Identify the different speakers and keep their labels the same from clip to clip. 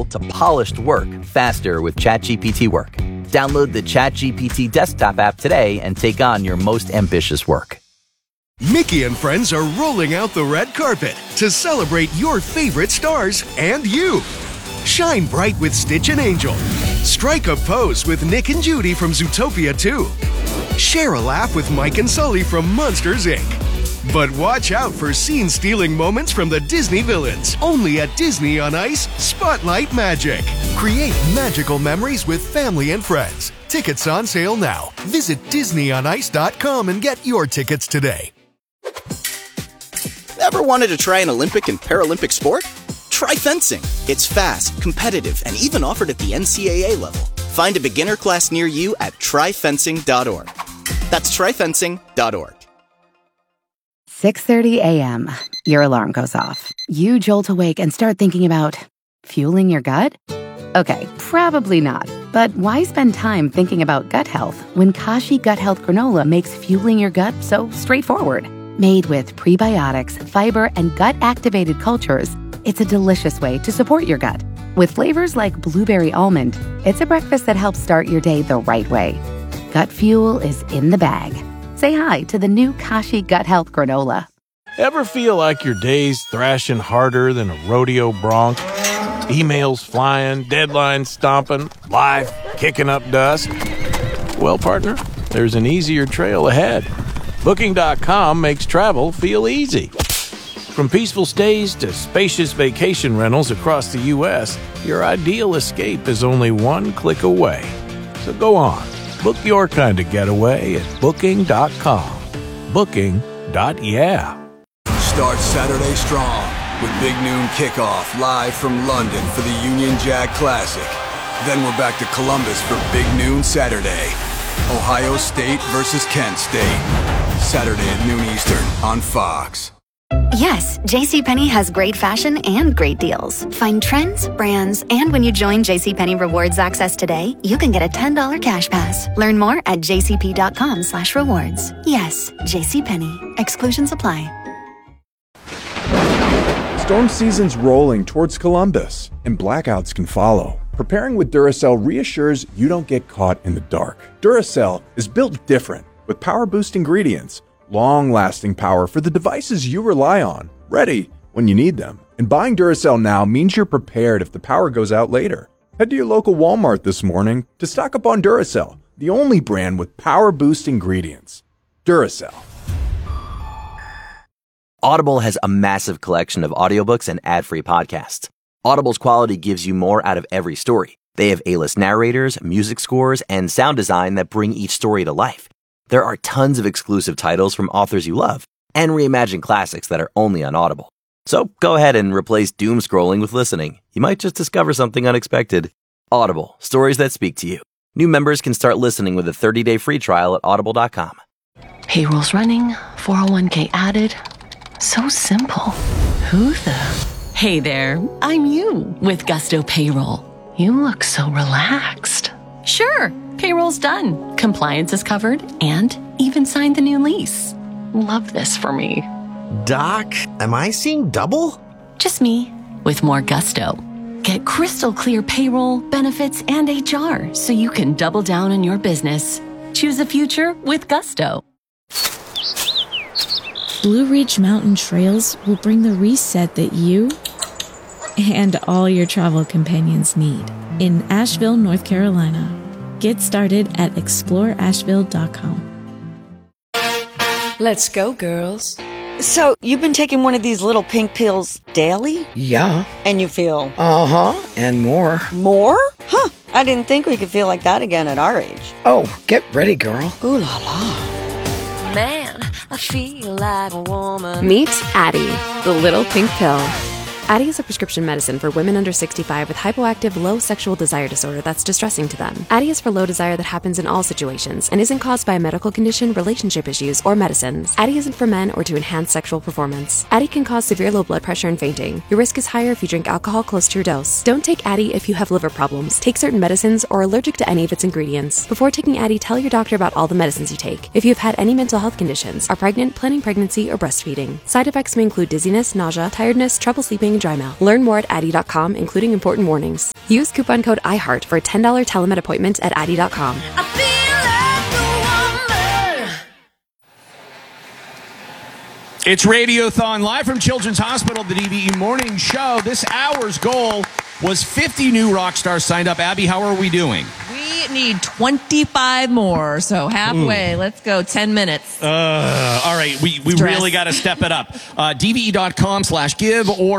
Speaker 1: simple to polished work faster with ChatGPT Work. Download the ChatGPT desktop app today and take on your most ambitious work.
Speaker 2: Mickey and friends are rolling out the red carpet to celebrate your favorite stars and you. Shine bright with Stitch and Angel. Strike a pose with Nick and Judy from Zootopia 2. Share a laugh with Mike and Sully from Monsters, Inc. But watch out for scene-stealing moments from the Disney villains. Only at Disney on Ice Spotlight Magic. Create magical memories with family and friends. Tickets on sale now. Visit DisneyOnIce.com and get your tickets today.
Speaker 3: Ever wanted to try an Olympic and Paralympic sport? Try fencing. It's fast, competitive, and even offered at the NCAA level. Find a beginner class near you at tryfencing.org. That's tryfencing.org.
Speaker 4: 6:30 a.m. Your alarm goes off. You jolt awake and start thinking about fueling your gut? Okay, probably not. But why spend time thinking about gut health when Kashi Gut Health Granola makes fueling your gut so straightforward? Made with prebiotics, fiber, and gut-activated cultures, it's a delicious way to support your gut. With flavors like blueberry almond, it's a breakfast that helps start your day the right way. Gut fuel is in the bag. Say hi to the new Kashi Gut Health Granola.
Speaker 5: Ever feel like your day's thrashing harder than a rodeo bronc? Emails flying, deadlines stomping, life kicking up dust? Well, partner, there's an easier trail ahead. Booking.com makes travel feel easy. From peaceful stays to spacious vacation rentals across the U.S., your ideal escape is only one click away. So go on, book your kind of getaway at Booking.com. Booking.yeah.
Speaker 6: Start Saturday strong with Big Noon Kickoff live from London for the Union Jack Classic. Then we're back to Columbus for Big Noon Saturday. Ohio State versus Kent State. Saturday at noon Eastern on Fox.
Speaker 7: Yes, JCPenney has great fashion and great deals. Find trends, brands, and when you join JCPenney Rewards Access today, you can get a $10 cash pass. Learn more at jcp.com/rewards. Yes, JCPenney. Exclusions apply.
Speaker 8: Storm season's rolling towards Columbus, and blackouts can follow. Preparing with Duracell reassures you don't get caught in the dark. Duracell is built different, with power-boost ingredients, long-lasting power for the devices you rely on, ready when you need them. And buying Duracell now means you're prepared if the power goes out later. Head to your local Walmart this morning to stock up on Duracell, the only brand with power-boost ingredients. Duracell.
Speaker 1: Audible has a massive collection of audiobooks and ad-free podcasts. Audible's quality gives you more out of every story. They have A-list narrators, music scores, and sound design that bring each story to life. There are tons of exclusive titles from authors you love, and reimagined classics that are only on Audible. So go ahead and replace doom scrolling with listening. You might just discover something unexpected. Audible, stories that speak to you. New members can start listening with a 30-day free trial at audible.com.
Speaker 9: Payroll's running, 401k added. So simple. Who the? Hey there, I'm you with Gusto Payroll. You look so relaxed. Sure, payroll's done. Compliance is covered and even signed the new lease. Love this for me.
Speaker 10: Doc, am I seeing double?
Speaker 9: Just me with more gusto. Get crystal clear payroll, benefits, and HR so you can double down on your business. Choose a future with Gusto.
Speaker 11: Blue Ridge Mountain Trails will bring the reset that you and all your travel companions need in Asheville, North Carolina. Get started at exploreasheville.com.
Speaker 12: Let's go, girls. So, you've been taking one of these little pink pills daily?
Speaker 10: Yeah.
Speaker 12: And you feel?
Speaker 10: Uh-huh, and more.
Speaker 12: More? Huh, I didn't think we could feel like that again at our age.
Speaker 10: Oh, get ready, girl.
Speaker 12: Ooh la la.
Speaker 13: Man, I feel like a woman.
Speaker 14: Meet Addyi, the little pink pill. Addyi is a prescription medicine for women under 65 with hypoactive low sexual desire disorder that's distressing to them. Addyi is for low desire that happens in all situations and isn't caused by a medical condition, relationship issues, or medicines. Addyi isn't for men or to enhance sexual performance. Addyi can cause severe low blood pressure and fainting. Your risk is higher if you drink alcohol close to your dose. Don't take Addyi if you have liver problems, take certain medicines, or are allergic to any of its ingredients. Before taking Addyi, tell your doctor about all the medicines you take. If you have had any mental health conditions, are pregnant, planning pregnancy, or breastfeeding. Side effects may include dizziness, nausea, tiredness, trouble sleeping, and dry mouth. Learn more at Addy.com, including important warnings. Use coupon code IHEART for a $10 telemed appointment at Addy.com.
Speaker 15: It's Radiothon live from Children's Hospital, the DVE Morning Show. This hour's goal was 50 new rock stars signed up. Abby, how are we doing?
Speaker 16: We need 25 more, so halfway. Let's go 10 minutes.
Speaker 15: All right, we really got to step it up. DVE.com/give or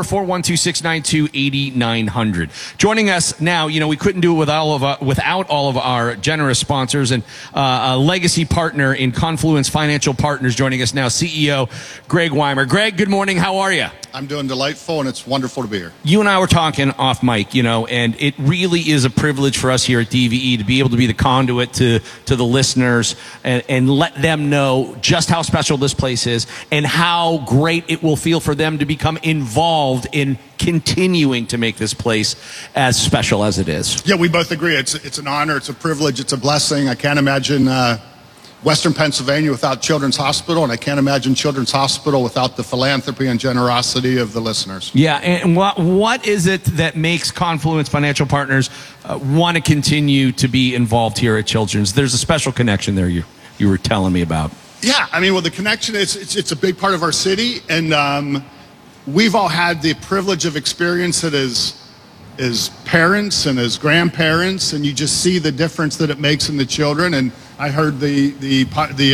Speaker 15: 412-692-8900. Joining us now, we couldn't do it without all of our generous sponsors and a legacy partner in Confluence Financial Partners joining us now, CEO Greg Weimer. Greg, good morning. How are you?
Speaker 17: I'm doing delightful, and it's wonderful to be here.
Speaker 15: You and I were talking off mic, and it really is a privilege for us here at DVE to be able to be the conduit to the listeners and let them know just how special this place is and how great it will feel for them to become involved in continuing to make this place as special as it is.
Speaker 17: Yeah, we both agree. It's an honor. It's a privilege. It's a blessing. I can't imagine Western Pennsylvania without Children's Hospital, and I can't imagine Children's Hospital without the philanthropy and generosity of the listeners.
Speaker 15: Yeah, and what is it that makes Confluence Financial Partners want to continue to be involved here at Children's? There's a special connection there you were telling me about.
Speaker 17: Yeah, the connection is it's a big part of our city, and we've all had the privilege of experience it as parents and as grandparents, and you just see the difference that it makes in the children. And I heard the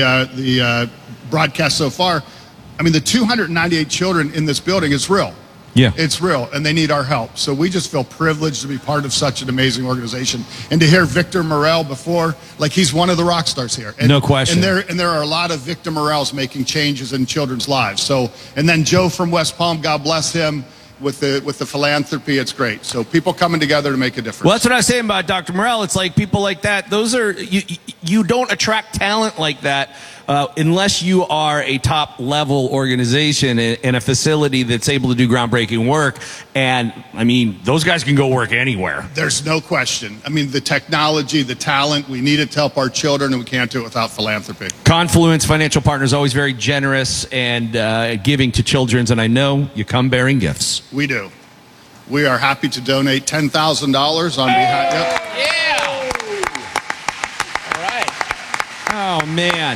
Speaker 17: broadcast so far. The 298 children in this building is real.
Speaker 15: Yeah,
Speaker 17: it's real, and they need our help. So we just feel privileged to be part of such an amazing organization, and to hear Victor Morel before, he's one of the rock stars here. And,
Speaker 15: no question.
Speaker 17: And there are a lot of Victor Morels making changes in children's lives. So, and then Joe from West Palm, God bless him. With the philanthropy, it's great. So people coming together to make a difference.
Speaker 15: Well, that's what I was saying about Dr. Morel. It's like people like that. Those are you don't attract talent like that unless you are a top level organization in a facility that's able to do groundbreaking work. And those guys can go work anywhere.
Speaker 17: There's no question. The technology, the talent, we need it to help our children, and we can't do it without philanthropy.
Speaker 15: Confluence Financial Partners always very generous and giving to Children's, and I know you come bearing gifts.
Speaker 17: We do. We are happy to donate $10,000 on behalf. Yep.
Speaker 15: Yeah. All right. Oh man.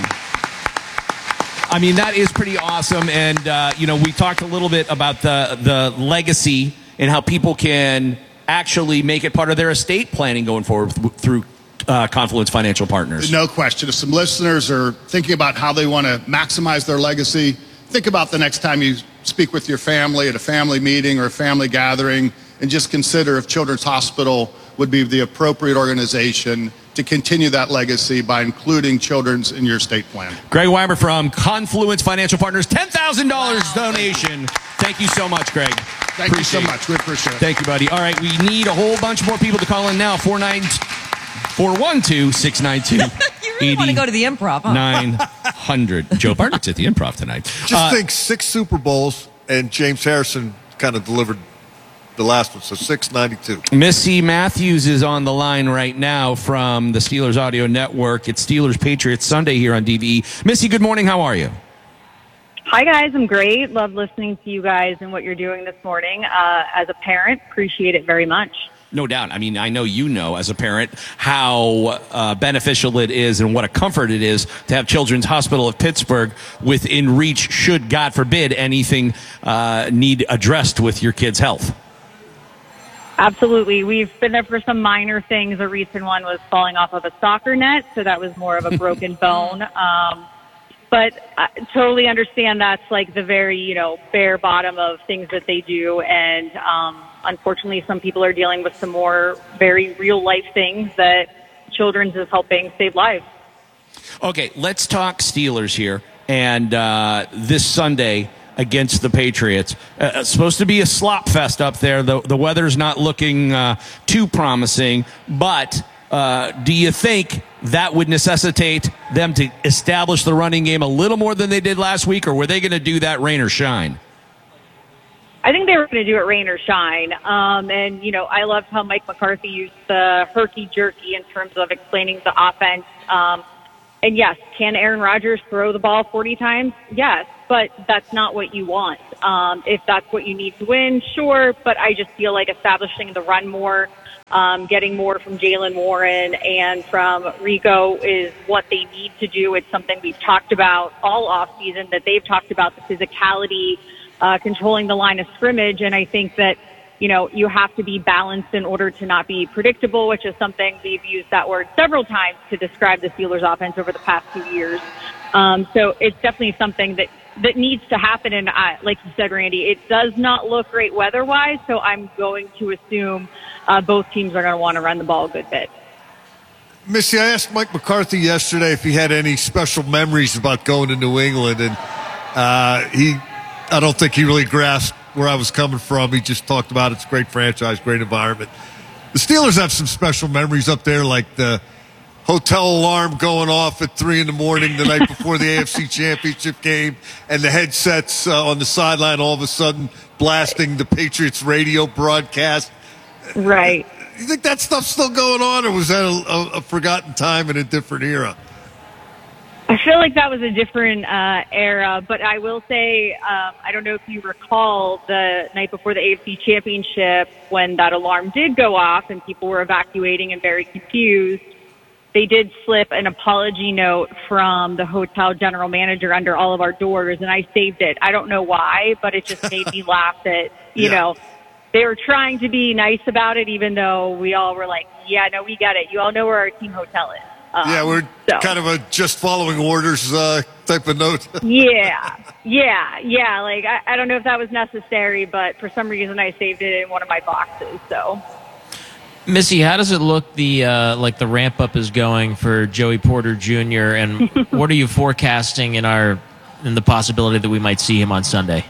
Speaker 15: That is pretty awesome, and we talked a little bit about the legacy and how people can actually make it part of their estate planning going forward through Confluence Financial Partners.
Speaker 17: No question. If some listeners are thinking about how they want to maximize their legacy, think about the next time you speak with your family at a family meeting or a family gathering, and just consider if Children's Hospital would be the appropriate organization to continue that legacy by including Children's in your estate plan.
Speaker 15: Greg Weimer from Confluence Financial Partners, $10,000 donation. Thank you so much, Greg.
Speaker 17: Thank you so much. We appreciate it.
Speaker 15: Thank you, buddy. All right, we need a whole bunch more people to call in now. 412-692.
Speaker 16: You really want to go to the Improv, huh?
Speaker 15: 900. Joe Bartnick's at the Improv tonight.
Speaker 18: Just think 6 Super Bowls, and James Harrison kind of delivered the last one, so 692.
Speaker 15: Missy Matthews is on the line right now from the Steelers Audio Network. It's Steelers Patriots Sunday here on DVE. Missy, good morning. How are you?
Speaker 19: Hi, guys. I'm great. Love listening to you guys and what you're doing this morning. As a parent, appreciate it very much.
Speaker 15: No doubt. I know as a parent how beneficial it is and what a comfort it is to have Children's Hospital of Pittsburgh within reach should, God forbid, anything need addressed with your kid's health.
Speaker 19: Absolutely. We've been there for some minor things. A recent one was falling off of a soccer net, so that was more of a broken bone. But I totally understand that's the very, bare bottom of things that they do. And unfortunately, some people are dealing with some more very real life things that Children's is helping save lives.
Speaker 15: Okay, let's talk Steelers here. And this Sunday against the Patriots. It's supposed to be a slop fest up there. The weather's not looking too promising. But do you think that would necessitate them to establish the running game a little more than they did last week, or were they going to do that rain or shine?
Speaker 19: I think they were going to do it rain or shine. And, I loved how Mike McCarthy used the herky-jerky in terms of explaining the offense. And yes, can Aaron Rodgers throw the ball 40 times? Yes, but that's not what you want. If that's what you need to win, sure, but I just feel like establishing the run more, getting more from Jaylen Warren and from Rico is what they need to do. It's something we've talked about all offseason, that they've talked about the physicality, controlling the line of scrimmage, and I think that, you know, you have to be balanced in order to not be predictable, which is something we've used that word several times to describe the Steelers offense over the past 2 years. So it's definitely something that needs to happen. And like you said, Randy, it does not look great weather-wise, so I'm going to assume both teams are going to want to run the ball a good bit.
Speaker 18: Missy, I asked Mike McCarthy yesterday if he had any special memories about going to New England, and I don't think he really grasped where I was coming from. He just talked about it's a great franchise, great environment. The Steelers have some special memories up there, like the hotel alarm going off at 3 a.m. the night before the AFC Championship game, and the headsets on the sideline all of a sudden blasting the Patriots radio broadcast.
Speaker 19: Right.
Speaker 18: You think that stuff's still going on, or was that a forgotten time in a different era?
Speaker 19: I feel like that was a different era, but I will say, I don't know if you recall the night before the AFC Championship when that alarm did go off and people were evacuating and very confused. They did slip an apology note from the hotel general manager under all of our doors, and I saved it. I don't know why, but it just made me laugh that, you know, they were trying to be nice about it, even though we all were like, yeah, no, we get it. You all know where our team hotel is.
Speaker 18: We're kind of a just following orders type of note.
Speaker 19: Yeah. Like, I don't know if that was necessary, but for some reason I saved it in one of my boxes. So,
Speaker 20: Missy, how does it look the ramp up is going for Joey Porter Jr. and what are you forecasting in the possibility that we might see him on Sunday?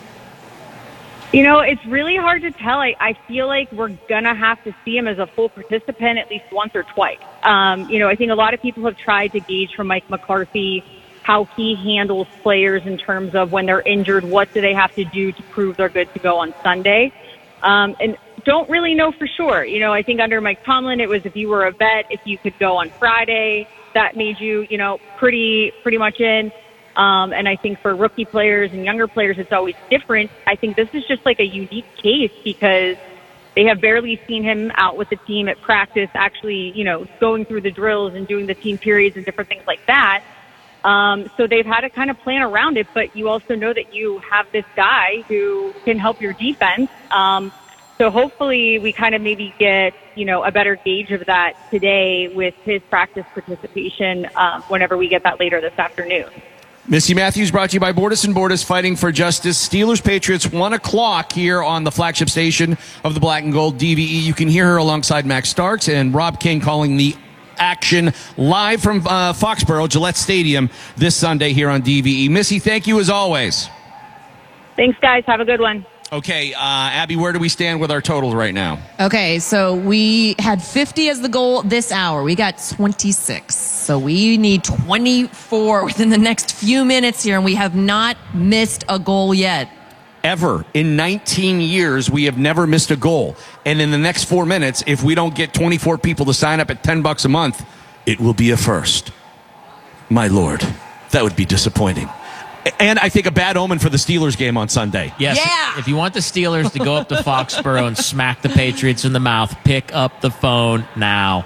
Speaker 19: You know, it's really hard to tell. I feel like we're going to have to see him as a full participant at least once or twice. You know, I think a lot of people have tried to gauge from Mike McCarthy how he handles players in terms of when they're injured, what do they have to do to prove they're good to go on Sunday. And don't really know for sure. You know, I think under Mike Tomlin, it was if you were a vet, if you could go on Friday, that made you, you know, pretty much in. And I think for rookie players and younger players, it's always different. I think this is just like a unique case because they have barely seen him out with the team at practice, actually, you know, going through the drills and doing the team periods and different things like that. So they've had to kind of plan around it, but you also know that you have this guy who can help your defense. So hopefully we kind of maybe get, you know, a better gauge of that today with his practice participation whenever we get that later this afternoon.
Speaker 15: Missy Matthews brought to you by Bordas & Bordas, fighting for justice. Steelers-Patriots, 1 o'clock here on the flagship station of the Black and Gold DVE. You can hear her alongside Max Starks and Rob King calling the action live from Foxborough, Gillette Stadium, this Sunday here on DVE. Missy, thank you as always.
Speaker 19: Thanks, guys. Have a good one.
Speaker 15: Okay, Abby, where do we stand with our totals right now?
Speaker 16: Okay, so we had 50 as the goal this hour. We got 26. So we need 24 within the next few minutes here, and we have not missed a goal yet.
Speaker 15: Ever. In 19 years, we have never missed a goal. And in the next 4 minutes, if we don't get 24 people to sign up at $10 a month, it will be a first. My Lord, that would be disappointing. And I think a bad omen for the Steelers game on Sunday.
Speaker 20: Yes. Yeah. If you want the Steelers to go up to Foxborough and smack the Patriots in the mouth, pick up the phone now.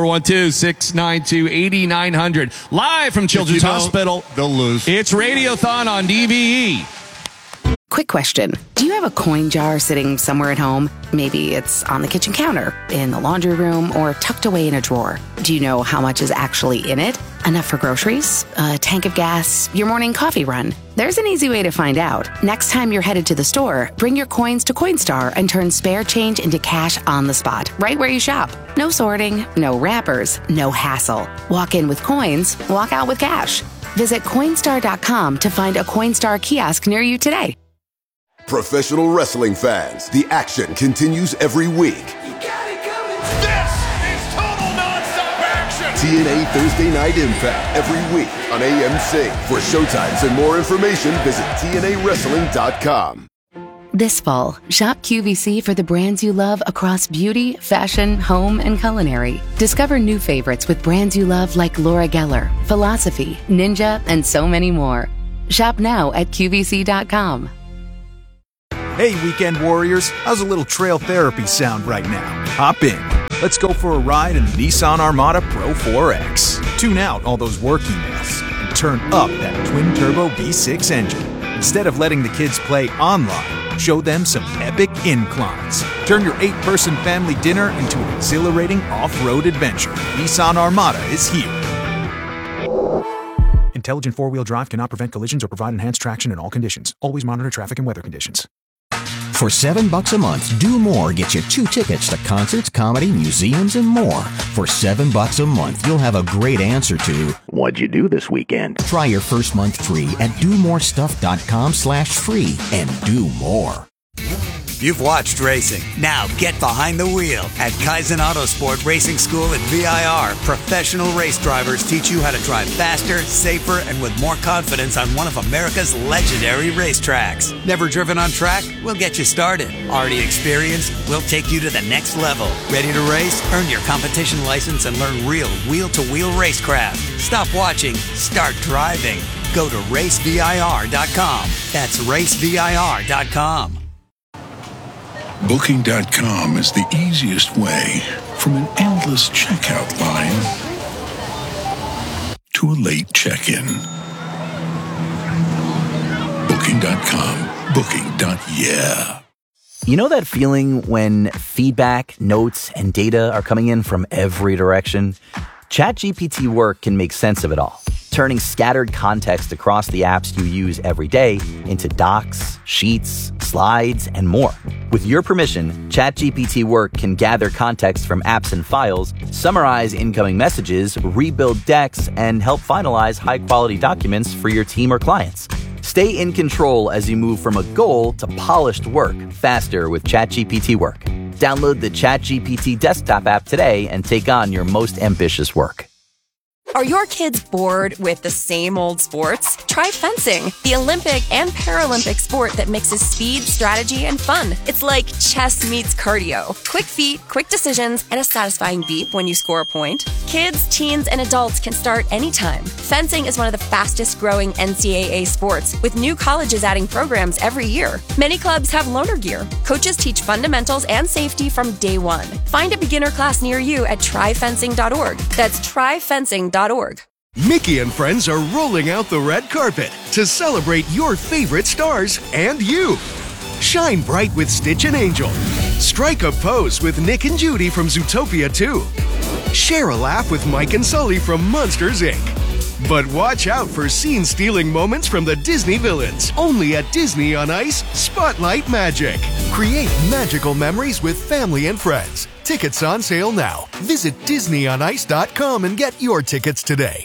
Speaker 15: 412-692-8900. Live from Children's Hospital.
Speaker 18: They'll lose.
Speaker 15: It's Radiothon on DVE.
Speaker 4: Quick question. Do you have a coin jar sitting somewhere at home? Maybe it's on the kitchen counter, in the laundry room, or tucked away in a drawer. Do you know how much is actually in it? Enough for groceries? A tank of gas? Your morning coffee run? There's an easy way to find out. Next time you're headed to the store, bring your coins to Coinstar and turn spare change into cash on the spot, right where you shop. No sorting, no wrappers, no hassle. Walk in with coins, walk out with cash. Visit Coinstar.com to find a Coinstar kiosk near you today.
Speaker 21: Professional wrestling fans, the action continues every week.
Speaker 22: This is total nonstop action!
Speaker 21: TNA Thursday Night Impact every week on AMC. For showtimes and more information, visit TNAWrestling.com.
Speaker 4: This fall, shop QVC for the brands you love across beauty, fashion, home, and culinary. Discover new favorites with brands you love like Laura Geller, Philosophy, Ninja, and so many more. Shop now at QVC.com.
Speaker 2: Hey, weekend warriors, how's a little trail therapy sound right now? Hop in. Let's go for a ride in the Nissan Armada Pro 4X. Tune out all those work emails and turn up that twin-turbo V6 engine. Instead of letting the kids play online, show them some epic inclines. Turn your 8-person family dinner into an exhilarating off-road adventure. Nissan Armada is here. Intelligent four-wheel drive cannot prevent collisions or provide enhanced traction in all conditions. Always monitor traffic and weather conditions.
Speaker 3: For $7 a month, Do More gets you 2 tickets to concerts, comedy, museums, and more. For $7 a month, you'll have a great answer to what'd you do this weekend? Try your first month free at domorestuff.com/free and do more.
Speaker 23: You've watched racing. Now get behind the wheel. At Kaizen Autosport Racing School at VIR, professional race drivers teach you how to drive faster, safer, and with more confidence on one of America's legendary racetracks. Never driven on track? We'll get you started. Already experienced? We'll take you to the next level. Ready to race? Earn your competition license and learn real wheel-to-wheel racecraft. Stop watching. Start driving. Go to racevir.com. That's racevir.com.
Speaker 24: Booking.com is the easiest way from an endless checkout line to a late check-in. Booking.com. Booking.yeah.
Speaker 1: You know that feeling when feedback, notes, and data are coming in from every direction? ChatGPT Work can make sense of it all, turning scattered context across the apps you use every day into docs, sheets, slides, and more. With your permission, ChatGPT Work can gather context from apps and files, summarize incoming messages, rebuild decks, and help finalize high-quality documents for your team or clients. Stay in control as you move from a goal to polished work faster with ChatGPT Work. Download the ChatGPT desktop app today and take on your most ambitious work.
Speaker 25: Are your kids bored with the same old sports? Try fencing, the Olympic and Paralympic sport that mixes speed, strategy, and fun. It's like chess meets cardio. Quick feet, quick decisions, and a satisfying beep when you score a point. Kids, teens, and adults can start anytime. Fencing is one of the fastest growing NCAA sports, with new colleges adding programs every year. Many clubs have loaner gear. Coaches teach fundamentals and safety from day one. Find a beginner class near you at tryfencing.org. That's tryfencing.org.
Speaker 26: Mickey and friends are rolling out the red carpet to celebrate your favorite stars and you. Shine bright with Stitch and Angel. Strike a pose with Nick and Judy from Zootopia 2. Share a laugh with Mike and Sully from Monsters, Inc. But watch out for scene-stealing moments from the Disney villains. Only at Disney on Ice Spotlight Magic. Create magical memories with family and friends. Tickets on sale now. Visit DisneyOnIce.com and get your tickets today.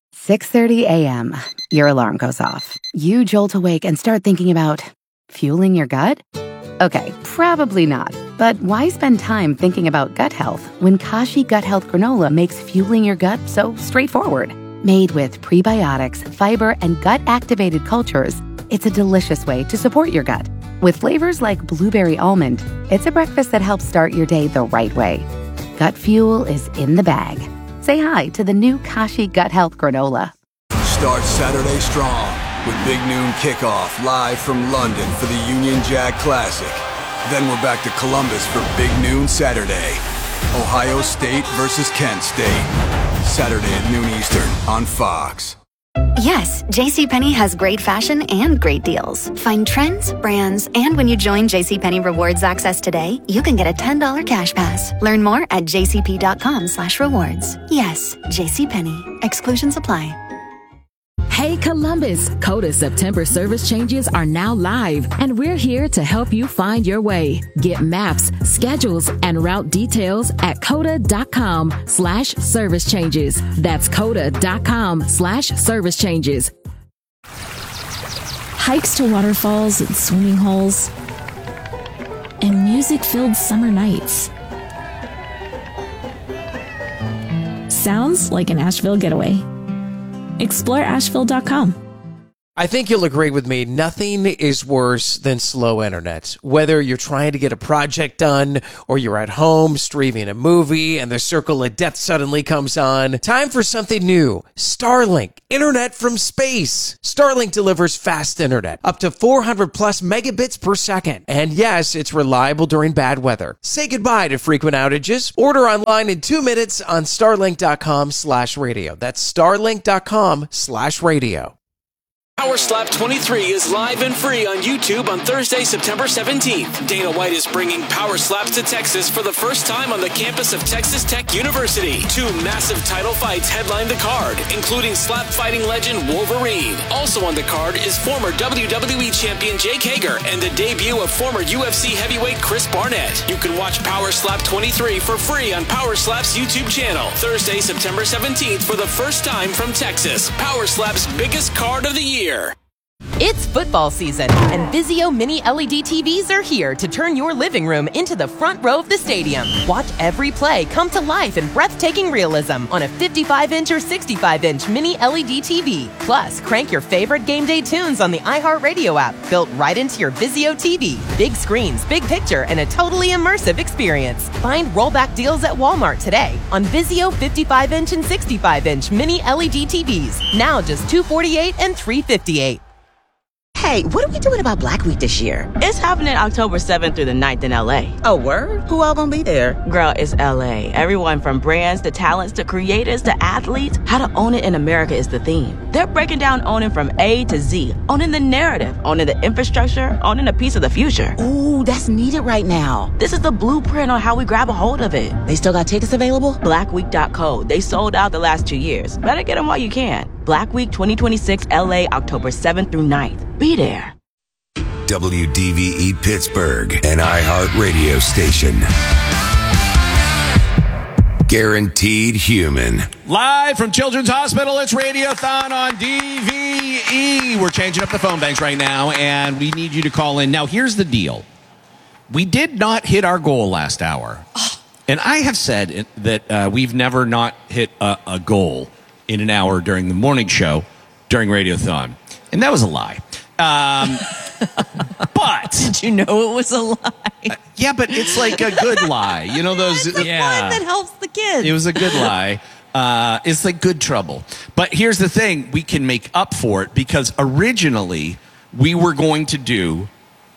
Speaker 4: 6:30 a.m. Your alarm goes off. You jolt awake and start thinking about fueling your gut? Okay, probably not. But why spend time thinking about gut health when Kashi Gut Health Granola makes fueling your gut so straightforward? Made with prebiotics, fiber, and gut-activated cultures, it's a delicious way to support your gut. With flavors like blueberry almond, it's a breakfast that helps start your day the right way. Gut fuel is in the bag. Say hi to the new Kashi Gut Health Granola.
Speaker 6: Start Saturday strong with Big Noon Kickoff live from London for the Union Jack Classic. Then we're back to Columbus for Big Noon Saturday. Ohio State versus Kent State. Saturday at noon Eastern on Fox.
Speaker 7: Yes, JCPenney has great fashion and great deals. Find trends, brands, and when you join JCPenney Rewards Access today, you can get a $10 cash pass. Learn more at jcp.com/rewards. Yes, JCPenney. Exclusions apply.
Speaker 27: Hey Columbus, Coda September service changes are now live, and we're here to help you find your way. Get maps, schedules, and route details at coda.com/service changes. That's coda.com/service changes.
Speaker 11: Hikes to waterfalls and swimming holes, and music-filled summer nights. Sounds like an Asheville getaway. Explore Asheville.com.
Speaker 5: I think you'll agree with me. Nothing is worse than slow internet. Whether you're trying to get a project done or you're at home streaming a movie and the circle of death suddenly comes on. Time for something new. Starlink. Internet from space. Starlink delivers fast internet. Up to 400 plus megabits per second. And yes, it's reliable during bad weather. Say goodbye to frequent outages. Order online in 2 minutes on starlink.com/radio. That's starlink.com/radio.
Speaker 8: Power Slap 23 is live and free on YouTube on Thursday, September 17th. Dana White is bringing Power Slaps to Texas for the first time on the campus of Texas Tech University. 2 massive title fights headline the card, including slap fighting legend Wolverine. Also on the card is former WWE champion Jake Hager and the debut of former UFC heavyweight Chris Barnett. You can watch Power Slap 23 for free on Power Slap's YouTube channel. Thursday, September 17th for the first time from Texas. Power Slap's biggest card of the year.
Speaker 9: It's football season, and Vizio Mini LED TVs are here to turn your living room into the front row of the stadium. Watch every play come to life in breathtaking realism on a 55-inch or 65-inch Mini LED TV. Plus, crank your favorite game day tunes on the iHeartRadio app, built right into your Vizio TV. Big screens, big picture, and a totally immersive experience. Find rollback deals at Walmart today on Vizio 55-inch and 65-inch Mini LED TVs. Now just $248 and $358.
Speaker 10: Hey, what are we doing about Black Week this year?
Speaker 12: It's happening October 7th through the 9th in LA.
Speaker 10: Oh, word? Who all gonna be there?
Speaker 12: Girl, it's LA. Everyone from brands to talents to creators to athletes. How to own it in America is the theme. They're breaking down owning from A to Z. Owning the narrative, owning the infrastructure, owning a piece of the future.
Speaker 10: Ooh, that's needed right now.
Speaker 12: This is the blueprint on how we grab a hold of it.
Speaker 10: They still got tickets available?
Speaker 12: Blackweek.co. They sold out the last 2 years. Better get them while you can. Black Week 2026 LA, October 7th through 9th. Be there.
Speaker 13: WDVE Pittsburgh, an iHeart radio station. Guaranteed human.
Speaker 15: Live from Children's Hospital, it's Radiothon on DVE. We're changing up the phone banks right now, and we need you to call in. Now, here's the deal. We did not hit our goal last hour. And I have said that we've never not hit a goal in an hour during the morning show during Radiothon. And that was a lie. But
Speaker 16: did you know it was a lie?
Speaker 15: Yeah, but it's like a good lie. You know those?
Speaker 16: It's the one that helps the kids.
Speaker 15: It was a good lie. It's like good trouble. But here's the thing. We can make up for it because originally we were going to do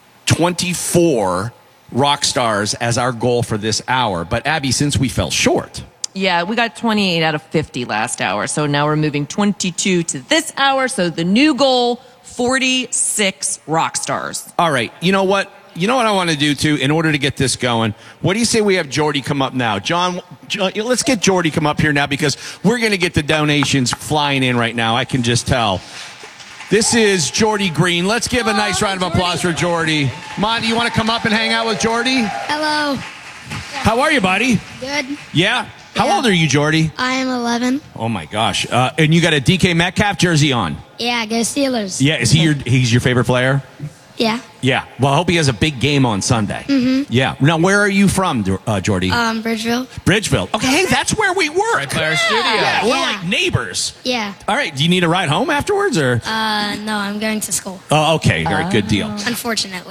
Speaker 15: 24 rock stars as our goal for this hour. But Abby, since we fell short.
Speaker 16: Yeah, we got 28 out of 50 last hour. So now we're moving 22 to this hour. So the new goal, 46 rock stars.
Speaker 15: All right. You know what? You know what I want to do, too, in order to get this going? What do you say we have Jordy come up now? John, let's get Jordy come up here now because we're going to get the donations flying in right now. I can just tell. This is Jordy Green. Let's give a nice round of applause for Jordy. Monty, you want to come up and hang out with Jordy?
Speaker 14: Hello.
Speaker 15: How are you, buddy?
Speaker 14: Good.
Speaker 15: Yeah? How old are you, Jordy?
Speaker 14: I am 11.
Speaker 15: Oh, my gosh. And you got a DK Metcalf jersey on?
Speaker 14: Yeah, go Steelers.
Speaker 15: Yeah, is he's your favorite player?
Speaker 14: Yeah.
Speaker 15: Yeah. Well, I hope he has a big game on Sunday.
Speaker 14: Mm-hmm.
Speaker 15: Yeah. Now, where are you from, Jordy?
Speaker 14: Bridgeville.
Speaker 15: Bridgeville. Okay, hey, that's where we work.
Speaker 20: Right by our studio.
Speaker 15: Yeah, we're like neighbors.
Speaker 14: Yeah.
Speaker 15: All right. Do you need a ride home afterwards, or?
Speaker 14: No, I'm going to school.
Speaker 15: Oh, okay. Very good deal.
Speaker 14: Unfortunately.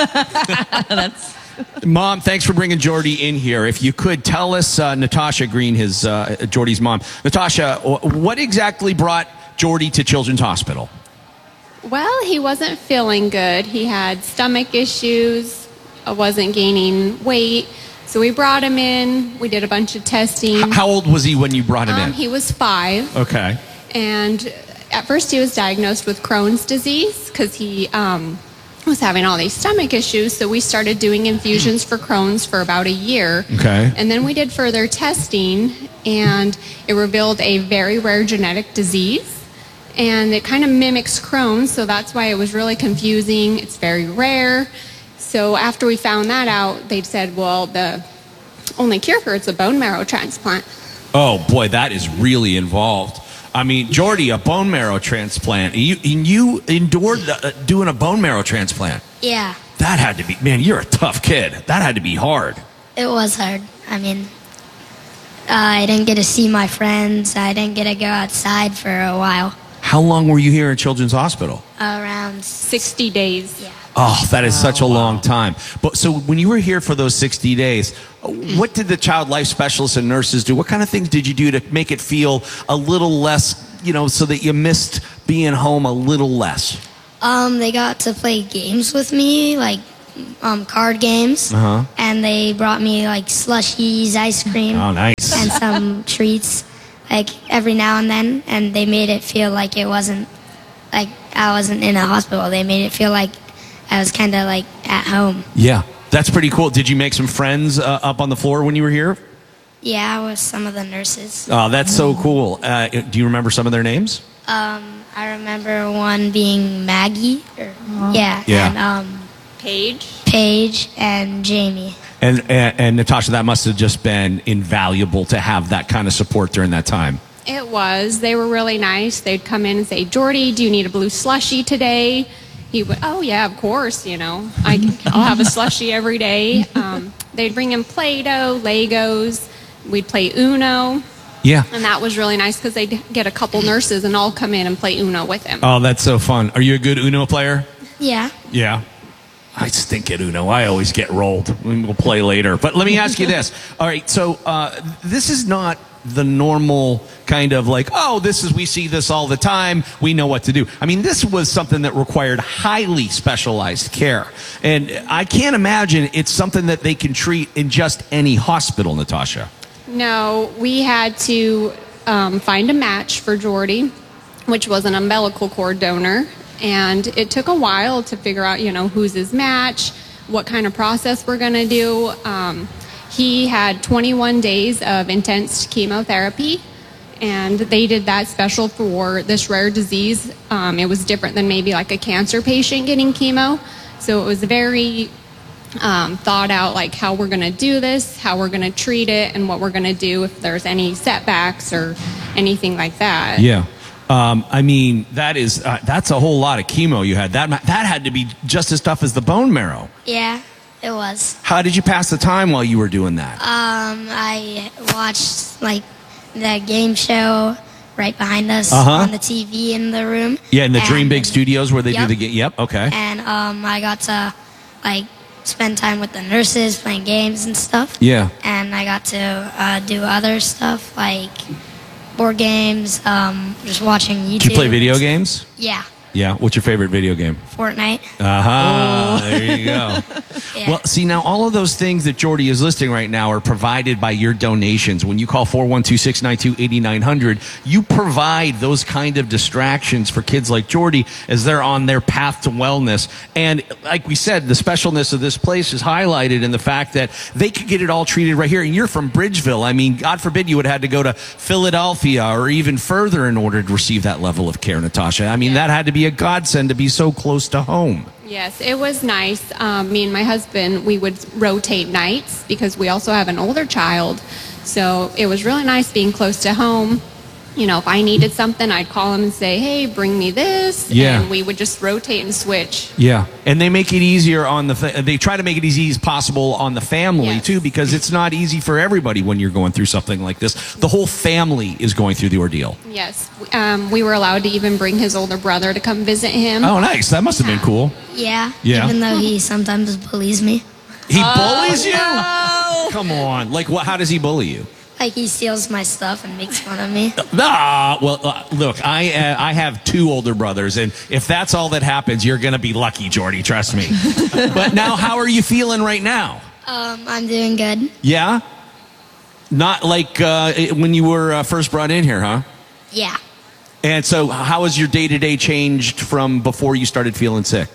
Speaker 15: Mom, thanks for bringing Jordy in here. If you could tell us, Natasha Green, Jordy's mom. Natasha, what exactly brought Jordy to Children's Hospital?
Speaker 28: Well, he wasn't feeling good. He had stomach issues, wasn't gaining weight. So we brought him in. We did a bunch of testing.
Speaker 15: How old was he when you brought him in?
Speaker 28: He was 5.
Speaker 15: Okay.
Speaker 28: And at first he was diagnosed with Crohn's disease because he was having all these stomach issues. So we started doing infusions for Crohn's for about a year.
Speaker 15: Okay.
Speaker 28: And then we did further testing, and it revealed a very rare genetic disease. And it kind of mimics Crohn's, so that's why it was really confusing. It's very rare. So after we found that out, they said, well, the only cure for it's a bone marrow transplant.
Speaker 15: Oh, boy, that is really involved. I mean, Jordy, a bone marrow transplant. You endured doing a bone marrow transplant.
Speaker 14: Yeah.
Speaker 15: That had to be, man, you're a tough kid. That had to be hard.
Speaker 14: It was hard. I mean, I didn't get to see my friends. I didn't get to go outside for a while.
Speaker 15: How long were you here at Children's Hospital?
Speaker 28: Around 60 days. Yeah.
Speaker 15: Oh, that is such a long time. But so when you were here for those 60 days, what did the child life specialists and nurses do? What kind of things did you do to make it feel a little less, so that you missed being home a little less?
Speaker 14: They got to play games with me, like card games.
Speaker 15: Uh-huh.
Speaker 14: And they brought me like slushies, ice cream.
Speaker 15: Oh, nice.
Speaker 14: And some treats, like every now and then. And they made it feel like it wasn't, like I wasn't in a hospital. They made it feel like I was kind of like at home.
Speaker 15: Yeah, that's pretty cool. Did you make some friends up on the floor when you were here?
Speaker 14: Yeah, with some of the nurses.
Speaker 15: Oh, that's so cool. Do you remember some of their names?
Speaker 14: I remember one being Maggie.
Speaker 15: Yeah.
Speaker 14: And Paige and Jamie.
Speaker 15: And Natasha, that must have just been invaluable to have that kind of support during that time.
Speaker 28: It was. They were really nice. They'd come in and say, Jordy, do you need a blue slushie today? He would, oh, yeah, of course, I'll have a slushie every day. They'd bring in Play-Doh, Legos. We'd play Uno.
Speaker 15: Yeah.
Speaker 28: And that was really nice because they'd get a couple nurses and all come in and play Uno with him.
Speaker 15: Oh, that's so fun. Are you a good Uno player?
Speaker 14: Yeah.
Speaker 15: Yeah. I stink at Uno. I always get rolled. We'll play later. But let me ask you this. All right, so this is not the normal kind of like, we see this all the time, we know what to do. I mean, this was something that required highly specialized care. And I can't imagine it's something that they can treat in just any hospital, Natasha.
Speaker 28: No, we had to find a match for Jordy, which was an umbilical cord donor. And it took a while to figure out, who's his match, what kind of process we're going to do. He had 21 days of intense chemotherapy, and they did that special for this rare disease. It was different than maybe like a cancer patient getting chemo. So it was very thought out, like how we're going to do this, how we're going to treat it, and what we're going to do if there's any setbacks or anything like that.
Speaker 15: Yeah. I mean, that's a whole lot of chemo you had. That had to be just as tough as the bone marrow.
Speaker 14: Yeah, it was.
Speaker 15: How did you pass the time while you were doing that?
Speaker 14: I watched like the game show right behind us
Speaker 15: Uh-huh.
Speaker 14: on the TV in the room.
Speaker 15: Yeah, in the Dream Big Studios where they do
Speaker 14: Yep.
Speaker 15: the game. Yep, okay.
Speaker 14: And I got to like spend time with the nurses playing games and stuff.
Speaker 15: Yeah.
Speaker 14: And I got to do other stuff like board games, just watching YouTube.
Speaker 15: Did you play video games?
Speaker 14: Yeah,
Speaker 15: Yeah. What's your favorite video game?
Speaker 14: Fortnite.
Speaker 15: Aha, there you go.
Speaker 14: Yeah.
Speaker 15: Well, see, now all of those things that Jordy is listing right now are provided by your donations. When you call 412-692-8900, you provide those kind of distractions for kids like Jordy as they're on their path to wellness. And like we said, the specialness of this place is highlighted in the fact that they could get it all treated right here. And you're from Bridgeville. I mean, God forbid you would have had to go to Philadelphia or even further in order to receive that level of care, Natasha. I mean, that had to be a godsend to be so close to home.
Speaker 28: Yes, it was nice. Me and my husband, we would rotate nights because we also have an older child. So it was really nice being close to home. If I needed something, I'd call him and say, hey, bring me this.
Speaker 15: Yeah.
Speaker 28: And we would just rotate and switch.
Speaker 15: Yeah, and they make it easier on they try to make it as easy as possible on the family too, because it's not easy for everybody when you're going through something like this. The whole family is going through the ordeal.
Speaker 28: Yes. We were allowed to even bring his older brother to come visit him.
Speaker 15: Oh, nice. That must have been cool.
Speaker 14: Yeah.
Speaker 15: Yeah.
Speaker 14: Even though he sometimes bullies me.
Speaker 15: He bullies you? Come on. Like, what? How does he bully you?
Speaker 14: Like he steals my stuff and makes fun of me.
Speaker 15: Look, I have two older brothers, and if that's all that happens, you're going to be lucky, Jordy, trust me. But now, how are you feeling right now?
Speaker 14: I'm doing good.
Speaker 15: Yeah? Not like when you were first brought in here, huh?
Speaker 14: Yeah.
Speaker 15: And so, how has your day-to-day changed from before you started feeling sick?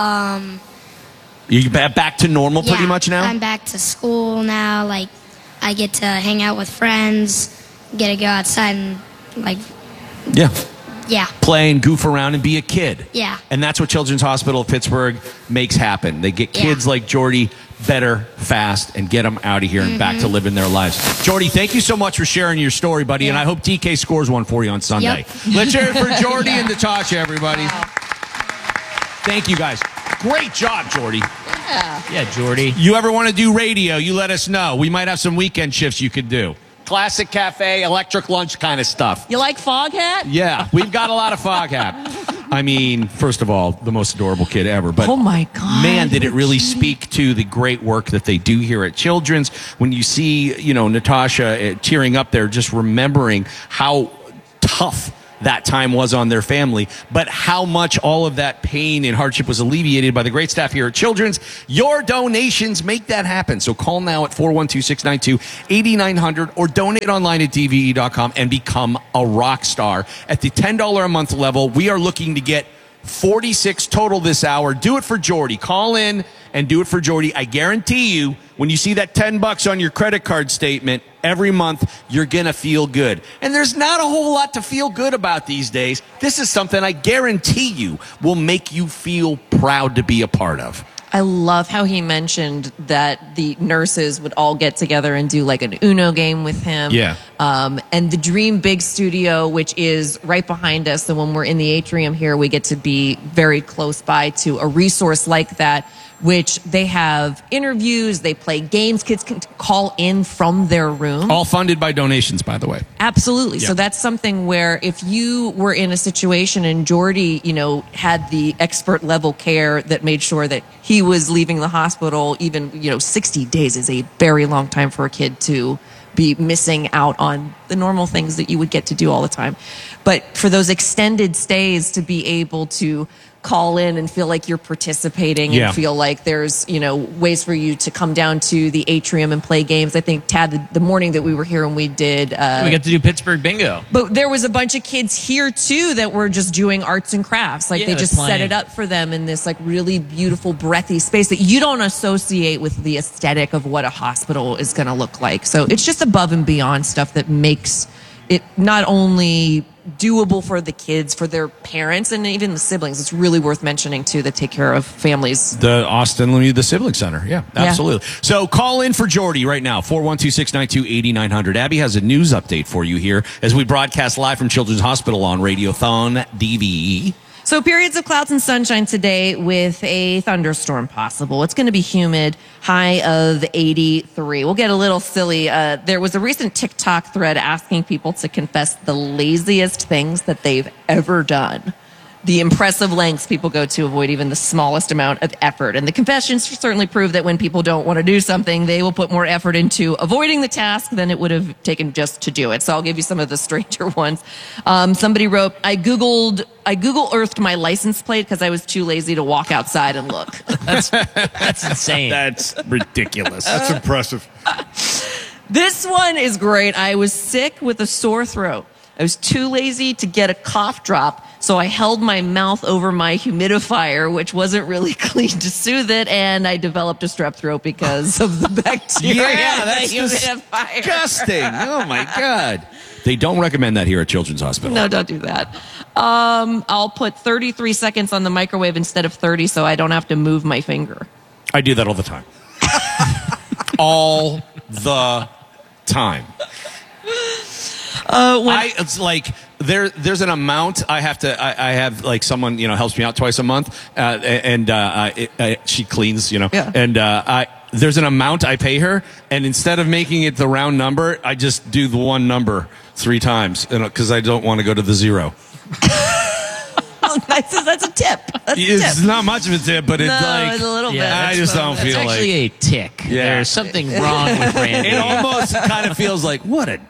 Speaker 15: You back to normal pretty much now?
Speaker 14: I'm back to school now. Like, I get to hang out with friends, get to go outside and,
Speaker 15: Yeah.
Speaker 14: play
Speaker 15: and goof around and be a kid.
Speaker 14: Yeah.
Speaker 15: And that's what Children's Hospital of Pittsburgh makes happen. They get kids like Jordy better, fast, and get them out of here and back to living their lives. Jordy, thank you so much for sharing your story, buddy, and I hope TK scores one for you on Sunday.
Speaker 14: Yep.
Speaker 15: Let's hear it for Jordy and Natasha, everybody. Thank you, guys. Great job, Jordy.
Speaker 20: Yeah, Jordy.
Speaker 15: You ever want to do radio, you let us know. We might have some weekend shifts you could do. classic cafe, electric lunch kind of stuff.
Speaker 16: You like Foghat?
Speaker 15: Yeah, we've got a lot of Foghat. I mean, first of all, the most adorable kid ever. But
Speaker 16: oh my God,
Speaker 15: man, did it really speak to the great work that they do here at Children's. When you see, Natasha tearing up there, just remembering how tough that time was on their family, but how much all of that pain and hardship was alleviated by the great staff here at Children's. Your donations make that happen. So call now at 412-692-8900 or donate online at DVE.com and become a rock star. At the $10 a month level, we are looking to get 46 total this hour. Do it for Jordy. Call in and do it for Jordy. I guarantee you, when you see that $10 on your credit card statement every month, you're going to feel good. And there's not a whole lot to feel good about these days. This is something I guarantee you will make you feel proud to be a part of.
Speaker 16: I love how he mentioned that the nurses would all get together and do like an Uno game with him.
Speaker 15: Yeah.
Speaker 16: And the Dream Big Studio, which is right behind us. So when we're in the atrium here, we get to be very close by to a resource like that, which they have interviews, they play games, kids can call in from their room.
Speaker 15: All funded by donations, by the way.
Speaker 16: Absolutely.
Speaker 15: Yeah.
Speaker 16: So that's something where if you were in a situation and Jordy, had the expert level care that made sure that he was leaving the hospital, even, 60 days is a very long time for a kid to be missing out on the normal things that you would get to do all the time. But for those extended stays to be able to call in and feel like you're participating and feel like there's, ways for you to come down to the atrium and play games. I think, Tad, the morning that we were here and we did...
Speaker 20: we got to do Pittsburgh Bingo.
Speaker 16: But there was a bunch of kids here, too, that were just doing arts and crafts. Like, they just set it up for them in this, really beautiful, breathy space that you don't associate with the aesthetic of what a hospital is going to look like. So it's just above and beyond stuff that makes it not only doable for the kids, for their parents, and even the siblings. It's really worth mentioning, too, that take care of families.
Speaker 15: The Austin the Sibling Center. Yeah, absolutely. Yeah. So call in for Jordy right now, 412-692-8900. Abby has a news update for you here as we broadcast live from Children's Hospital on Radiothon DVE.
Speaker 16: So periods of clouds and sunshine today with a thunderstorm possible. It's going to be humid, high of 83. We'll get a little silly. There was a recent TikTok thread asking people to confess the laziest things that they've ever done. The impressive lengths people go to avoid even the smallest amount of effort. And the confessions certainly prove that when people don't want to do something, they will put more effort into avoiding the task than it would have taken just to do it. So I'll give you some of the stranger ones. Somebody wrote, I Google Earthed my license plate because I was too lazy to walk outside and look.
Speaker 20: That's insane.
Speaker 15: That's ridiculous.
Speaker 2: That's impressive.
Speaker 16: This one is great. I was sick with a sore throat. I was too lazy to get a cough drop, so I held my mouth over my humidifier, which wasn't really clean to soothe it, and I developed a strep throat because of the bacteria.
Speaker 15: Yeah, that's disgusting. Oh, my God. They don't recommend that here at Children's Hospital.
Speaker 16: No, don't do that. I'll put 33 seconds on the microwave instead of 30 so I don't have to move my finger.
Speaker 15: I do that all the time. All the time. It's like there's an amount I have to. I have like someone helps me out twice a month, and she cleans, and there's an amount I pay her, and instead of making it the round number, I just do the one number 3 times because I don't want to go to the 0.
Speaker 16: That's a tip.
Speaker 15: It's not much of a tip, but it's
Speaker 16: it's a little bit.
Speaker 15: I just don't feel like.
Speaker 20: It's actually a tick.
Speaker 15: Yeah.
Speaker 20: There's something wrong with Randy.
Speaker 15: It almost kind of feels like, what a...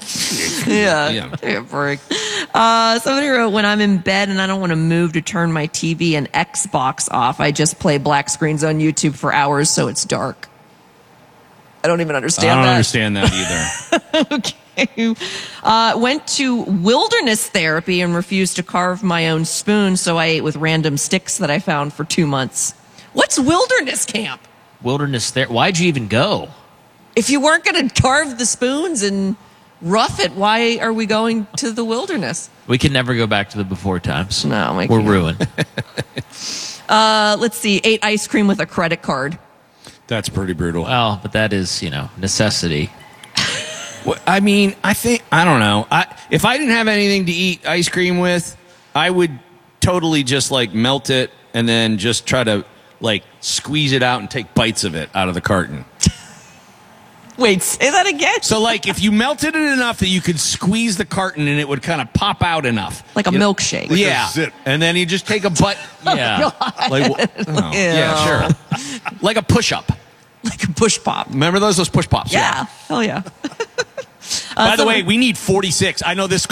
Speaker 16: Break. Somebody wrote, when I'm in bed and I don't want to move to turn my TV and Xbox off, I just play black screens on YouTube for hours so it's dark. I don't even understand that.
Speaker 15: I don't understand that either.
Speaker 16: Okay. Went to wilderness therapy and refused to carve my own spoon, so I ate with random sticks that I found for 2 months. What's wilderness camp?
Speaker 20: Wilderness therapy. Why'd you even go?
Speaker 16: If you weren't going to carve the spoons and rough it, why are we going to the wilderness?
Speaker 20: We can never go back to the before times.
Speaker 16: No,
Speaker 20: we're ruined.
Speaker 16: Let's see. Ate ice cream with a credit card.
Speaker 15: That's pretty brutal.
Speaker 20: Well, but that is, necessity.
Speaker 15: I mean, I don't know. If I didn't have anything to eat ice cream with, I would totally just melt it and then just try to squeeze it out and take bites of it out of the carton.
Speaker 16: Wait, say that again?
Speaker 15: So, like, if you melted it enough that you could squeeze the carton and it would kind of pop out enough.
Speaker 16: Like a milkshake.
Speaker 15: Like yeah. And then you just take a butt.
Speaker 16: Yeah.
Speaker 15: Yeah, sure. Like a push-up.
Speaker 16: Like a push pop.
Speaker 15: Remember those push pops?
Speaker 16: Yeah. Hell yeah.
Speaker 15: By the way, we need 46. I know this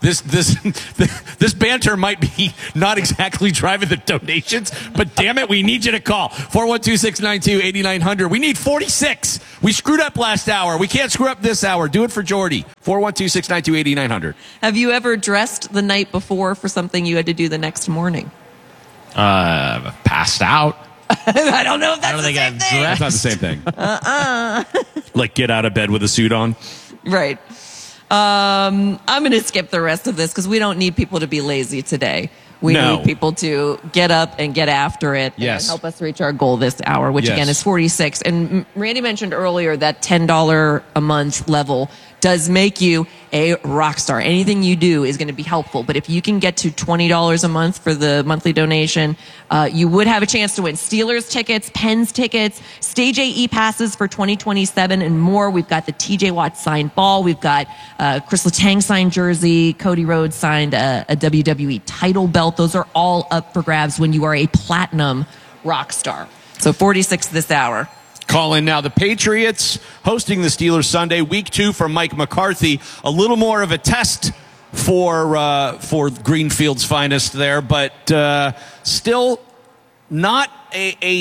Speaker 15: banter might be not exactly driving the donations, but damn it, we need you to call 412-692-8900. We need 46. We screwed up last hour. We can't screw up this hour. Do it for Jordy. 412-692-8900.
Speaker 16: Have you ever dressed the night before for something you had to do the next morning?
Speaker 20: Passed out.
Speaker 16: I don't know if that's the same thing.
Speaker 15: That's not the same thing. Like get out of bed with a suit on.
Speaker 16: Right. I'm going to skip the rest of this because we don't need people to be lazy today. We need people to get up and get after it and help us reach our goal this hour, which again is 46. And Randy mentioned earlier that $10 a month level does make you a rock star. Anything you do is going to be helpful. But if you can get to $20 a month for the monthly donation, you would have a chance to win Steelers tickets, Pens tickets, Stage AE passes for 2027 and more. We've got the TJ Watt signed ball. We've got Chris Letang signed jersey. Cody Rhodes signed a WWE title belt. Those are all up for grabs when you are a platinum rock star. So 46 this hour.
Speaker 15: Call in now. The Patriots hosting the Steelers Sunday, week 2 for Mike McCarthy. A little more of a test for Greenfield's finest there, but still not a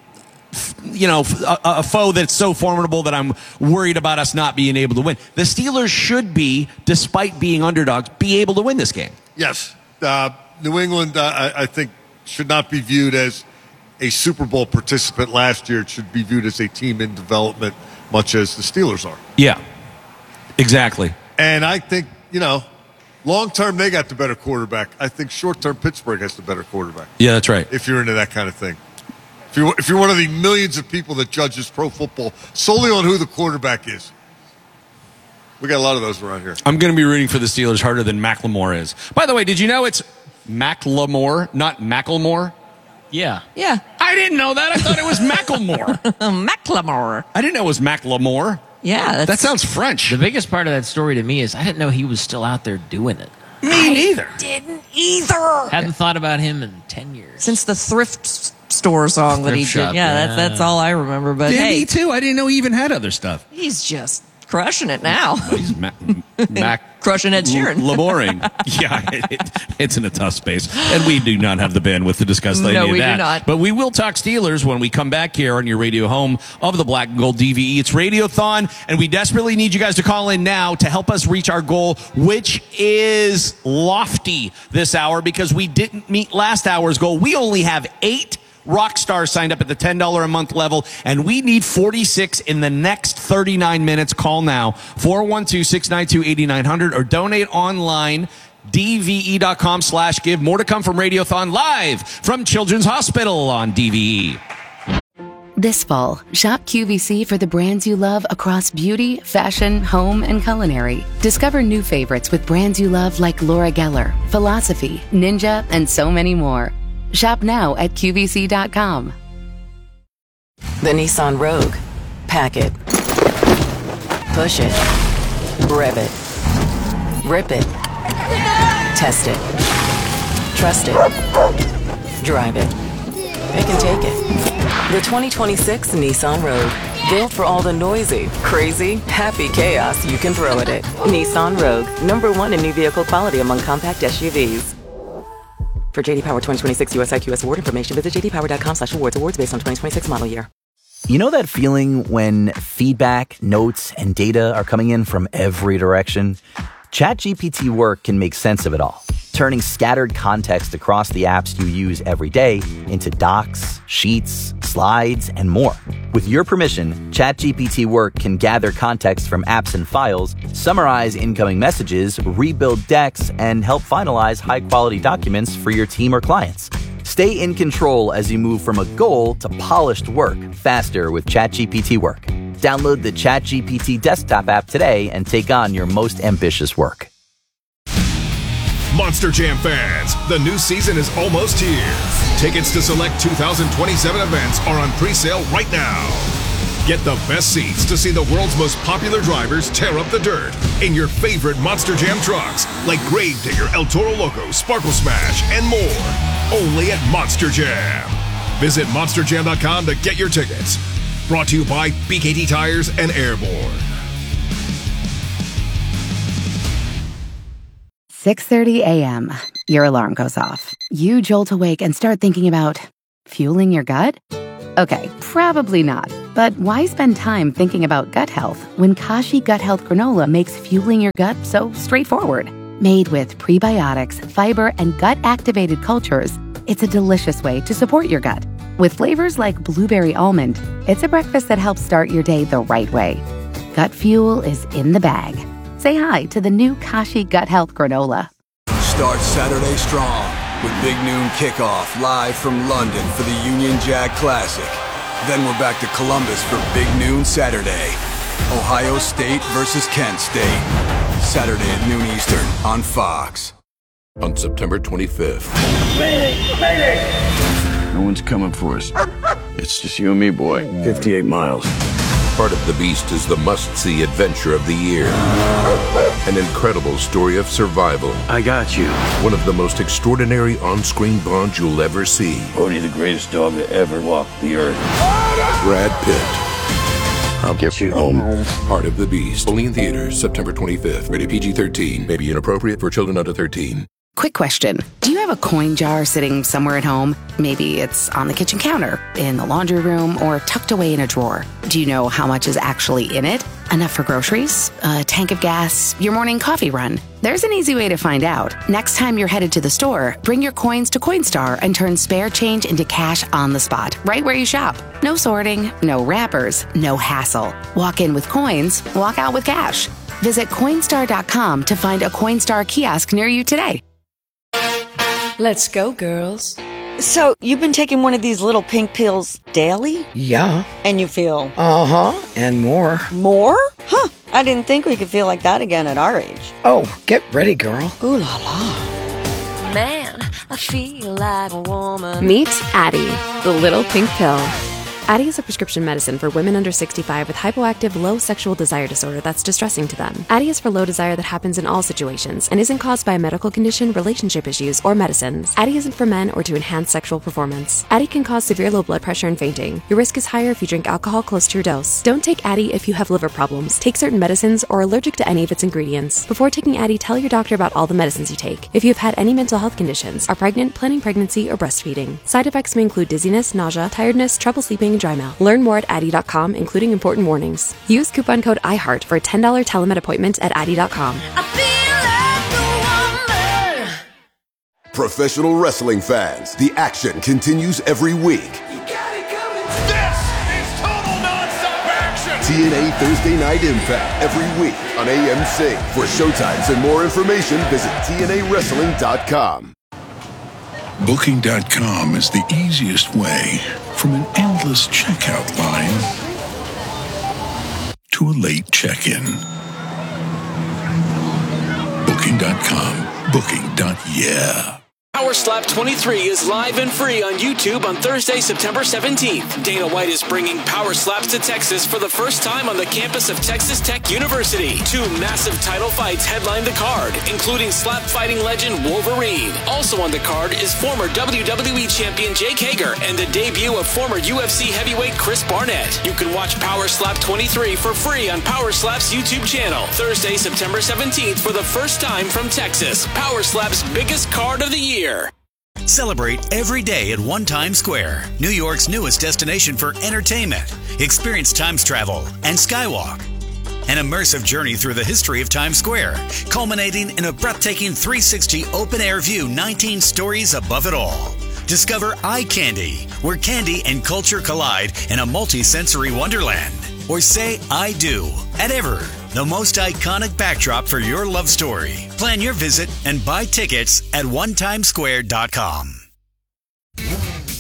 Speaker 15: foe that's so formidable that I'm worried about us not being able to win. The Steelers should be, despite being underdogs, be able to win this game.
Speaker 2: Yes. New England, I think, should not be viewed as a Super Bowl participant last year. It should be viewed as a team in development, much as the Steelers are.
Speaker 15: Yeah, exactly.
Speaker 2: And I think, long-term, they got the better quarterback. I think short-term, Pittsburgh has the better quarterback.
Speaker 15: Yeah, that's right.
Speaker 2: If you're into that kind of thing. If you're one of the millions of people that judges pro football solely on who the quarterback is. We got a lot of those around here.
Speaker 15: I'm going to be rooting for the Steelers harder than Macklemore is. By the way, did you know it's Macklemore, not Macklemore?
Speaker 20: Yeah.
Speaker 16: Yeah.
Speaker 15: I didn't know that. I thought it was Macklemore.
Speaker 16: Macklemore.
Speaker 15: I didn't know it was Macklemore.
Speaker 16: Yeah.
Speaker 15: That sounds French.
Speaker 20: The biggest part of that story to me is I didn't know he was still out there doing it.
Speaker 15: Me neither.
Speaker 16: Didn't either.
Speaker 20: Hadn't thought about him in 10 years.
Speaker 16: Since the thrift store song that he did. Yeah, that's all I remember. But hey,
Speaker 15: me too. I didn't know he even had other stuff.
Speaker 16: He's just crushing it now.
Speaker 15: He's
Speaker 16: crushing Ed Sheeran.
Speaker 15: Laboring. Yeah, it's in a tough space. And we do not have the bandwidth to discuss any of that.
Speaker 16: No, we do not.
Speaker 15: But we will talk Steelers when we come back here on your radio home of the Black and Gold DVE. It's Radiothon, and we desperately need you guys to call in now to help us reach our goal, which is lofty this hour because we didn't meet last hour's goal. We only have 8 rock stars signed up at the $10 a month level, and we need 46 in the next 39 minutes. Call now, 412-692-8900, or donate online, dve.com/give. More to come from Radiothon live from Children's Hospital on DVE.
Speaker 4: This fall, shop QVC for the brands you love across beauty, fashion, home, and culinary. Discover new favorites with brands you love like Laura Geller, Philosophy, Ninja, and so many more. Shop now at QVC.com.
Speaker 10: The Nissan Rogue. Pack it. Push it. Rev it. Rip it. Test it. Trust it. Drive it. It can take it. The 2026 Nissan Rogue. Built for all the noisy, crazy, happy chaos you can throw at it. Nissan Rogue. #1 in new vehicle quality among compact SUVs. For J.D. Power 2026 US IQS award information, visit jdpower.com/awards. Awards based on 2026 model year.
Speaker 1: You know that feeling when feedback, notes, and data are coming in from every direction? ChatGPT Work can make sense of it all, turning scattered context across the apps you use every day into docs, sheets, slides, and more. With your permission, ChatGPT Work can gather context from apps and files, summarize incoming messages, rebuild decks, and help finalize high-quality documents for your team or clients. Stay in control as you move from a goal to polished work faster with ChatGPT Work. Download the ChatGPT desktop app today and take on your most ambitious work.
Speaker 3: Monster Jam fans, the new season is almost here. Tickets to select 2027 events are on pre-sale right now. Get the best seats to see the world's most popular drivers tear up the dirt in your favorite Monster Jam trucks, like Gravedigger, El Toro Loco, Sparkle Smash, and more. Only at Monster Jam. Visit monsterjam.com to get your tickets. Brought to you by BKT Tires and Airborne.
Speaker 4: 6:30 a.m. Your alarm goes off. You jolt awake and start thinking about fueling your gut? Okay, probably not. But why spend time thinking about gut health when Kashi Gut Health Granola makes fueling your gut so straightforward? Made with prebiotics, fiber, and gut-activated cultures, it's a delicious way to support your gut. With flavors like blueberry almond, it's a breakfast that helps start your day the right way. Gut fuel is in the bag. Say hi to the new Kashi Gut Health Granola.
Speaker 6: Start Saturday strong with Big Noon Kickoff live from London for the Union Jack Classic. Then we're back to Columbus for Big Noon Saturday. Ohio State versus Kent State. Saturday at noon Eastern on Fox.
Speaker 17: On September 25th.
Speaker 18: No one's coming for us. It's just you and me, boy. 58 miles.
Speaker 13: Heart of the Beast is the must-see adventure of the year. An incredible story of survival.
Speaker 18: I got you.
Speaker 13: One of the most extraordinary on-screen bonds you'll ever see.
Speaker 18: Bodhi, the greatest dog that ever walked the earth.
Speaker 13: Brad Pitt.
Speaker 18: I'll get you home.
Speaker 13: Heart of the Beast. Only in theaters September 25th. Rated PG-13. May be inappropriate for children under 13.
Speaker 4: Quick question. Do you have a coin jar sitting somewhere at home? Maybe it's on the kitchen counter, in the laundry room, or tucked away in a drawer. Do you know how much is actually in it? Enough for groceries, a tank of gas, your morning coffee run? There's an easy way to find out. Next time you're headed to the store, bring your coins to Coinstar and turn spare change into cash on the spot, right where you shop. No sorting, no wrappers, no hassle. Walk in with coins, walk out with cash. Visit Coinstar.com to find a Coinstar kiosk near you today.
Speaker 19: Let's go, girls.
Speaker 21: So, you've been taking one of these little pink pills daily?
Speaker 19: Yeah.
Speaker 21: And you feel?
Speaker 19: Uh-huh. And more.
Speaker 21: More? Huh. I didn't think we could feel like that again at our age.
Speaker 19: Oh, get ready, girl.
Speaker 21: Ooh la la.
Speaker 22: Man, I feel like a woman.
Speaker 23: Meet Addyi, the little pink pill. Addyi is a prescription medicine for women under 65 with hypoactive low sexual desire disorder that's distressing to them. Addyi is for low desire that happens in all situations and isn't caused by a medical condition, relationship issues, or medicines. Addyi isn't for men or to enhance sexual performance. Addyi can cause severe low blood pressure and fainting. Your risk is higher if you drink alcohol close to your dose. Don't take Addyi if you have liver problems, take certain medicines, or are allergic to any of its ingredients. Before taking Addyi, tell your doctor about all the medicines you take. If you have had any mental health conditions, are pregnant, planning pregnancy, or breastfeeding. Side effects may include dizziness, nausea, tiredness, trouble sleeping, and dry mouth. Learn more at Addyi.com, including important warnings. Use coupon code IHEART for a $10 telemed appointment at Addyi.com.
Speaker 24: Professional wrestling fans, the action continues every week.
Speaker 3: This is total nonstop action!
Speaker 24: TNA Thursday Night Impact every week on AMC. For showtimes and more information, visit TNAWrestling.com.
Speaker 25: Booking.com is the easiest way from an endless checkout line to a late check-in. Booking.com. Booking.yeah.
Speaker 8: Power Slap 23 is live and free on YouTube on Thursday, September 17th. Dana White is bringing Power Slaps to Texas for the first time on the campus of Texas Tech University. 2 massive title fights headline the card, including slap fighting legend Wolverine. Also on the card is former WWE champion Jake Hager and the debut of former UFC heavyweight Chris Barnett. You can watch Power Slap 23 for free on Power Slap's YouTube channel. Thursday, September 17th for the first time from Texas. Power Slap's biggest card of the year.
Speaker 29: Celebrate every day at One Times Square, New York's newest destination for entertainment. Experience Times travel and Skywalk. An immersive journey through the history of Times Square, culminating in a breathtaking 360 open-air view 19 stories above it all. Discover Eye Candy, where candy and culture collide in a multi-sensory wonderland. Or say I do at Ever, the most iconic backdrop for your love story. Plan your visit and buy tickets at onetimesquare.com.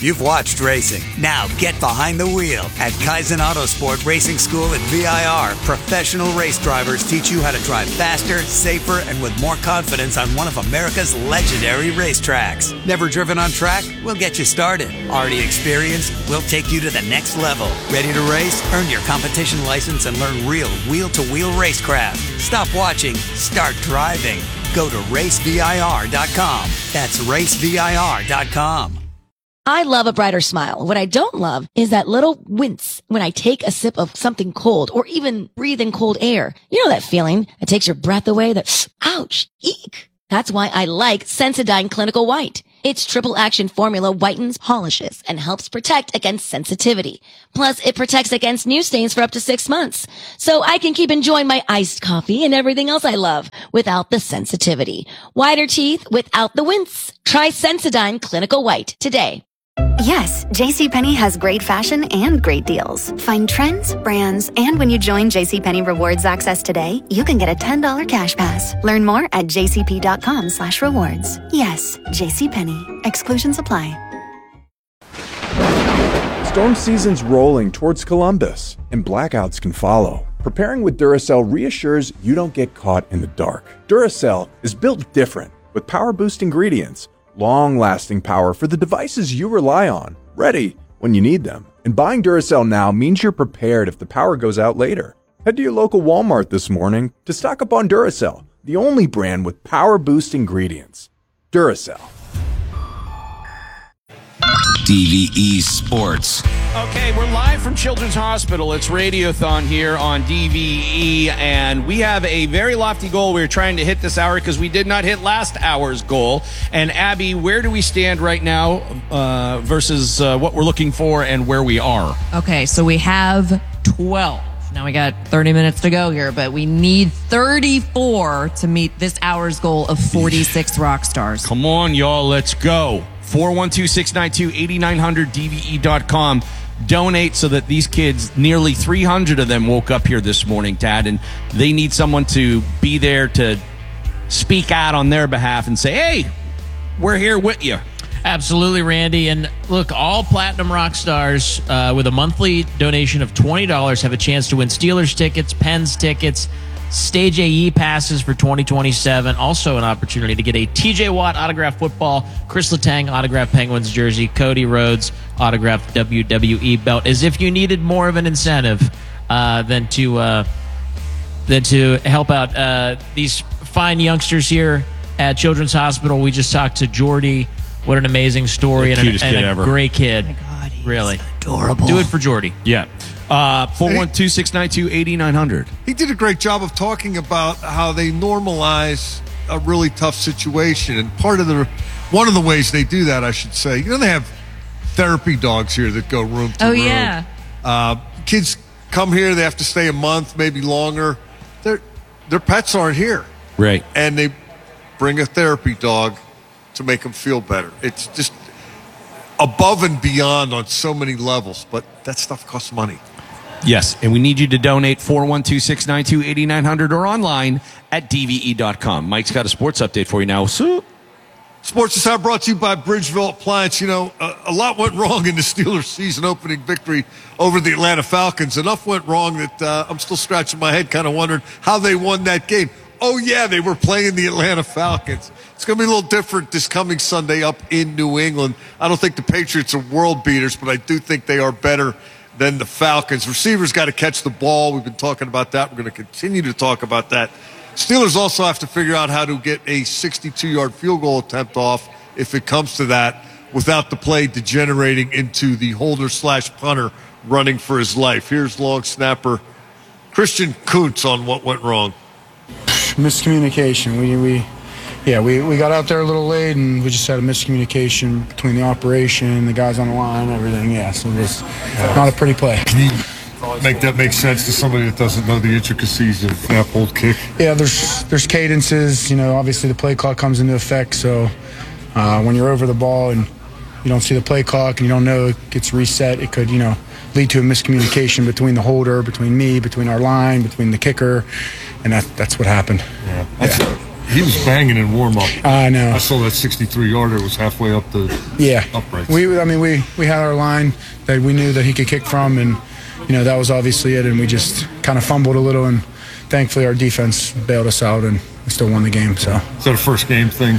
Speaker 29: You've watched racing. Now get behind the wheel. At Kaizen Autosport Racing School at VIR, professional race drivers teach you how to drive faster, safer, and with more confidence on one of America's legendary racetracks. Never driven on track? We'll get you started. Already experienced? We'll take you to the next level. Ready to race? Earn your competition license and learn real wheel-to-wheel racecraft. Stop watching. Start driving. Go to racevir.com. That's racevir.com.
Speaker 5: I love a brighter smile. What I don't love is that little wince when I take a sip of something cold or even breathe in cold air. You know that feeling that takes your breath away, that ouch, eek. That's why I like Sensodyne Clinical White. Its triple action formula whitens, polishes, and helps protect against sensitivity. Plus, it protects against new stains for up to 6 months. So I can keep enjoying my iced coffee and everything else I love without the sensitivity. Whiter teeth without the wince. Try Sensodyne Clinical White today.
Speaker 7: Yes, JCPenney has great fashion and great deals. Find trends, brands, and when you join JCPenney Rewards Access today, you can get a $10 cash pass. Learn more at jcp.com/rewards. Yes, JCPenney. Exclusions apply.
Speaker 9: Storm season's rolling towards Columbus, and blackouts can follow. Preparing with Duracell reassures you don't get caught in the dark. Duracell is built different, with power-boost ingredients, long-lasting power for the devices you rely on, ready when you need them. And buying Duracell now means you're prepared if the power goes out later. Head to your local Walmart this morning to stock up on Duracell, the only brand with power-boost ingredients. Duracell.
Speaker 11: DVE Sports.
Speaker 15: Okay, we're live from Children's Hospital. It's Radiothon here on DVE, and we have a very lofty goal we're trying to hit this hour because we did not hit last hour's goal. And Abby, where do we stand right now versus what we're looking for and where we are?
Speaker 16: Okay, so we have 12. Now we got 30 minutes to go here, but we need 34 to meet this hour's goal of 46 rock stars.
Speaker 15: Come on, y'all, let's go. 412-692-8900, DVE.com. Donate so that these kids, nearly 300 of them, woke up here this morning, Tad, and they need someone to be there to speak out on their behalf and say, hey, we're here with you.
Speaker 20: Absolutely, Randy. And look, all Platinum Rock Stars with a monthly donation of $20 have a chance to win Steelers tickets, Pens tickets, Stage AE passes for 2027. Also an opportunity to get a TJ Watt autographed football, Chris Letang autographed Penguins jersey, Cody Rhodes autographed WWE belt, as if you needed more of an incentive than to help out these fine youngsters here at Children's Hospital. We just talked to Jordy. What an amazing story, and a great kid. Oh my God, he's really
Speaker 21: adorable.
Speaker 15: Do it for Jordy. Yeah. 412-692-8900.
Speaker 2: He did a great job of talking about how they normalize a really tough situation. And one of the ways they do that, I should say, they have therapy dogs here that go room to room.
Speaker 16: Oh, yeah.
Speaker 2: Kids come here, they have to stay a month, maybe longer. Their pets aren't here.
Speaker 15: Right.
Speaker 2: And they bring a therapy dog to make them feel better. It's just above and beyond on so many levels, but that stuff costs money.
Speaker 15: Yes, and we need you to donate 412-692-8900 or online at DVE.com. Mike's got a sports update for you now.
Speaker 2: Sports is brought to you by Bridgeville Appliance. A lot went wrong in the Steelers' season opening victory over the Atlanta Falcons. Enough went wrong that I'm still scratching my head, kind of wondering how they won that game. Oh, yeah, they were playing the Atlanta Falcons. It's going to be a little different this coming Sunday up in New England. I don't think the Patriots are world beaters, but I do think they are better than the Falcons. Receivers got to catch the ball. We've been talking about that. We're going to continue to talk about that. Steelers also have to figure out how to get a 62-yard field goal attempt off if it comes to that without the play degenerating into the holder/punter running for his life. Here's long snapper Christian Kuntz on what went wrong.
Speaker 12: Miscommunication. We got out there a little late, and we just had a miscommunication between the operation, the guys on the line, everything. Yeah, so it was not a pretty play.
Speaker 2: Can you make that make sense to somebody that doesn't know the intricacies of snap, hold, kick?
Speaker 12: Yeah, there's cadences. Obviously the play clock comes into effect, so when you're over the ball and you don't see the play clock and you don't know it gets reset, it could, lead to a miscommunication between the holder, between me, between our line, between the kicker, and that's what happened.
Speaker 2: Yeah. He was banging in warm-up.
Speaker 12: I know.
Speaker 2: I saw that 63-yarder was halfway up the uprights.
Speaker 12: We had our line that we knew that he could kick from, and that was obviously it. And we just kind of fumbled a little, and thankfully our defense bailed us out, and we still won the game. So
Speaker 2: is that a first game thing?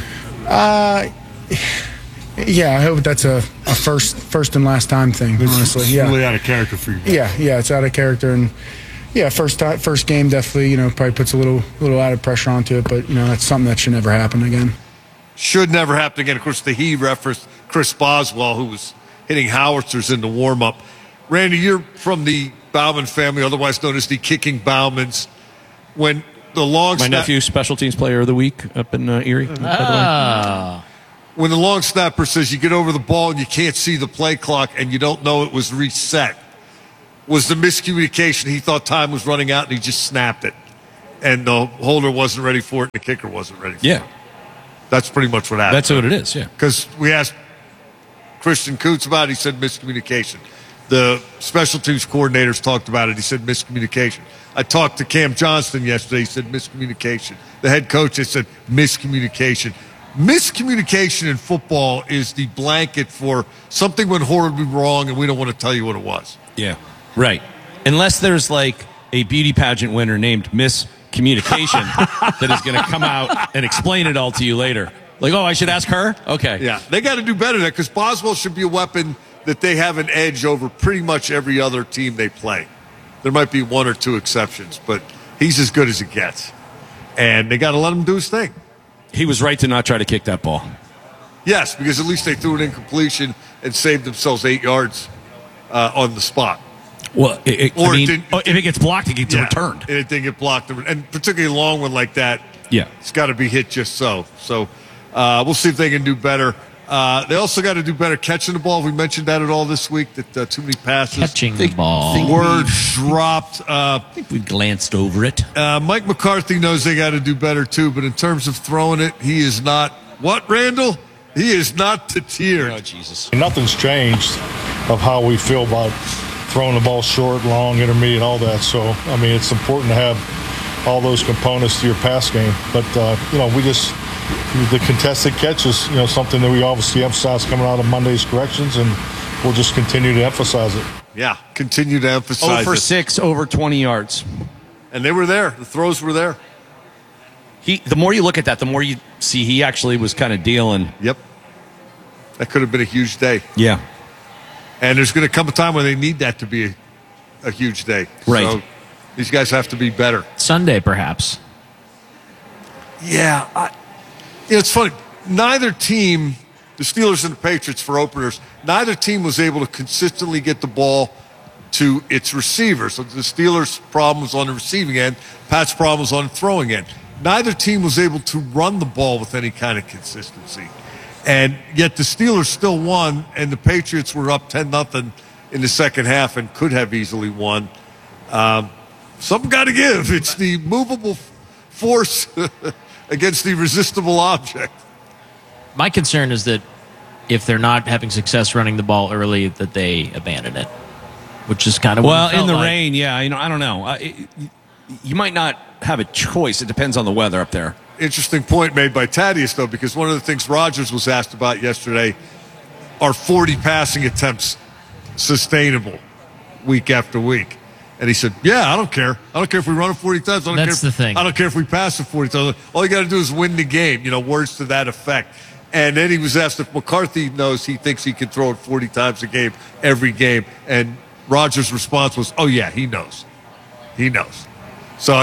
Speaker 12: Yeah, I hope that's a first and last time thing. Honestly,
Speaker 2: it's really out of character for you.
Speaker 12: Yeah, it's out of character, and first game definitely probably puts a little added pressure onto it, but that's something that should never happen again.
Speaker 2: Should never happen again. Of course, the he referenced Chris Boswell, who was hitting howitzers in the warm up. Randy, you're from the Bauman family, otherwise known as the Kicking Baumans. When the long
Speaker 15: my nephew, special teams player of the week up in Erie.
Speaker 2: When the long snapper says you get over the ball and you can't see the play clock and you don't know it was reset, was the miscommunication. He thought time was running out and he just snapped it. And the holder wasn't ready for it and the kicker wasn't ready for it.
Speaker 15: Yeah.
Speaker 2: That's pretty much what happened.
Speaker 15: That's what it is, yeah.
Speaker 2: Because we asked Christian Coots about it, he said miscommunication. The special teams coordinators talked about it, he said miscommunication. I talked to Cam Johnston yesterday, he said miscommunication. The head coach, they said miscommunication. Miscommunication in football is the blanket for something went horribly wrong and we don't want to tell you what it was.
Speaker 15: Yeah, right. Unless there's like a beauty pageant winner named Miss Communication that is going to come out and explain it all to you later. Like, I should ask her? Okay.
Speaker 2: Yeah, they got to do better than that because Boswell should be a weapon that they have an edge over pretty much every other team they play. There might be one or two exceptions, but he's as good as it gets. And they got to let him do his thing.
Speaker 15: He was right to not try to kick that ball.
Speaker 2: Yes, because at least they threw an incompletion and saved themselves 8 yards on the spot.
Speaker 15: Well, if it gets blocked, it gets returned.
Speaker 2: And it didn't get blocked. And particularly a long one like that, it's got to be hit just so. So we'll see if they can do better. They also got to do better catching the ball. We mentioned that at all this week, that too many passes.
Speaker 20: Catching the ball.
Speaker 2: Word dropped.
Speaker 20: I think we glanced over it.
Speaker 2: Mike McCarthy knows they got to do better too, but in terms of throwing it, he is not. What, Randall? He is not deterred.
Speaker 15: Oh, Jesus.
Speaker 1: Nothing's changed of how we feel about throwing the ball short, long, intermediate, all that. So, it's important to have all those components to your pass game. But, the contested catch is, something that we obviously emphasize coming out of Monday's corrections, and we'll just continue to emphasize it.
Speaker 2: Yeah, continue to emphasize it.
Speaker 15: 0 for 6, over 20 yards.
Speaker 2: And they were there. The throws were there.
Speaker 15: The more you look at that, the more you see he actually was kind of dealing.
Speaker 2: Yep. That could have been a huge day.
Speaker 15: Yeah.
Speaker 2: And there's going to come a time when they need that to be a huge day.
Speaker 15: Right.
Speaker 2: So these guys have to be better.
Speaker 20: Sunday, perhaps.
Speaker 2: Yeah. It's funny. Neither team, the Steelers and the Patriots for openers, neither team was able to consistently get the ball to its receivers. So the Steelers' problem was on the receiving end. Pat's problem was on the throwing end. Neither team was able to run the ball with any kind of consistency. And yet the Steelers still won, and the Patriots were up 10-0 in the second half and could have easily won. Something got to give. It's the movable force against the resistible object.
Speaker 20: My concern is that if they're not having success running the ball early, that they abandon it, which is kind of what
Speaker 15: in the rain. Yeah, I don't know. You might not have a choice. It depends on the weather up there.
Speaker 2: Interesting point made by Thaddeus, though, because one of the things Rodgers was asked about yesterday are 40 passing attempts sustainable week after week. And he said, I don't care. I don't care if we run it 40 times.
Speaker 20: That's the thing.
Speaker 2: I don't care if we pass it 40 times. All you got to do is win the game, words to that effect. And then he was asked if McCarthy knows he thinks he can throw it 40 times a game, every game. And Rodgers' response was, he knows. He knows. So,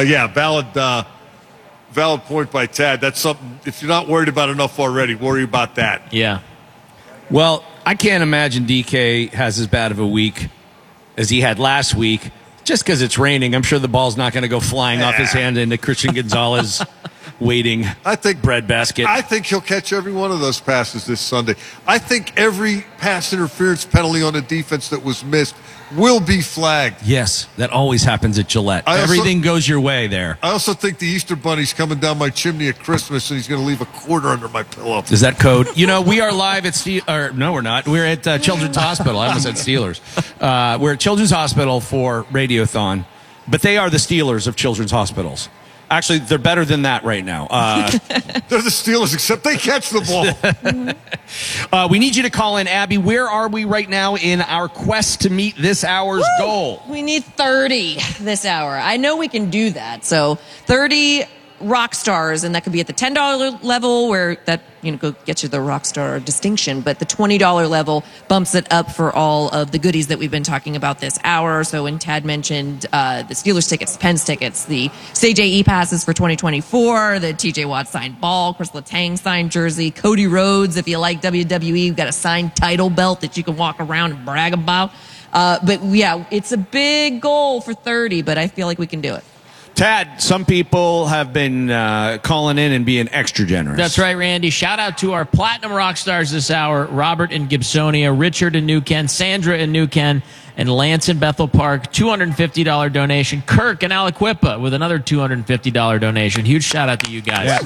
Speaker 2: valid point by Tad. That's something, if you're not worried about enough already, worry about that.
Speaker 20: Yeah.
Speaker 15: Well, I can't imagine DK has as bad of a week as he had last week. Just because it's raining, I'm sure the ball's not going to go flying off his hand into Christian Gonzalez waiting breadbasket.
Speaker 2: I think he'll catch every one of those passes this Sunday. I think every pass interference penalty on the defense that was missed will be flagged.
Speaker 15: Yes, that always happens at Gillette. Everything goes your way there.
Speaker 2: I also think the Easter Bunny's coming down my chimney at Christmas, and he's going to leave a quarter under my pillow.
Speaker 15: Is that code? We are live at no, we're not. We're at Children's Hospital. I almost said Steelers. We're at Children's Hospital for Radiothon, but they are the Steelers of Children's Hospitals. Actually, they're better than that right now.
Speaker 2: They're the Steelers, except they catch the ball.
Speaker 15: We need you to call in, Abby. Where are we right now in our quest to meet this hour's goal?
Speaker 16: We need 30 this hour. I know we can do that. So 30 rock stars, and that could be at the $10 level where that go get you the rock star distinction, but the $20 level bumps it up for all of the goodies that we've been talking about this hour. So when Tad mentioned the Steelers tickets, Pens tickets, the Stage AE passes for 2024, the TJ Watt signed ball, Chris Letang signed jersey, Cody Rhodes, if you like WWE, you've got a signed title belt that you can walk around and brag about. But yeah, it's a big goal for 30, but I feel like we can do it.
Speaker 15: Tad, some people have been calling in and being extra generous.
Speaker 20: That's right, Randy. Shout out to our Platinum Rock Stars this hour, Robert in Gibsonia, Richard in New Ken, Sandra in New Ken, and Lance in Bethel Park, $250 donation. Kirk in Aliquippa with another $250 donation. Huge shout out to you guys.
Speaker 15: Yeah.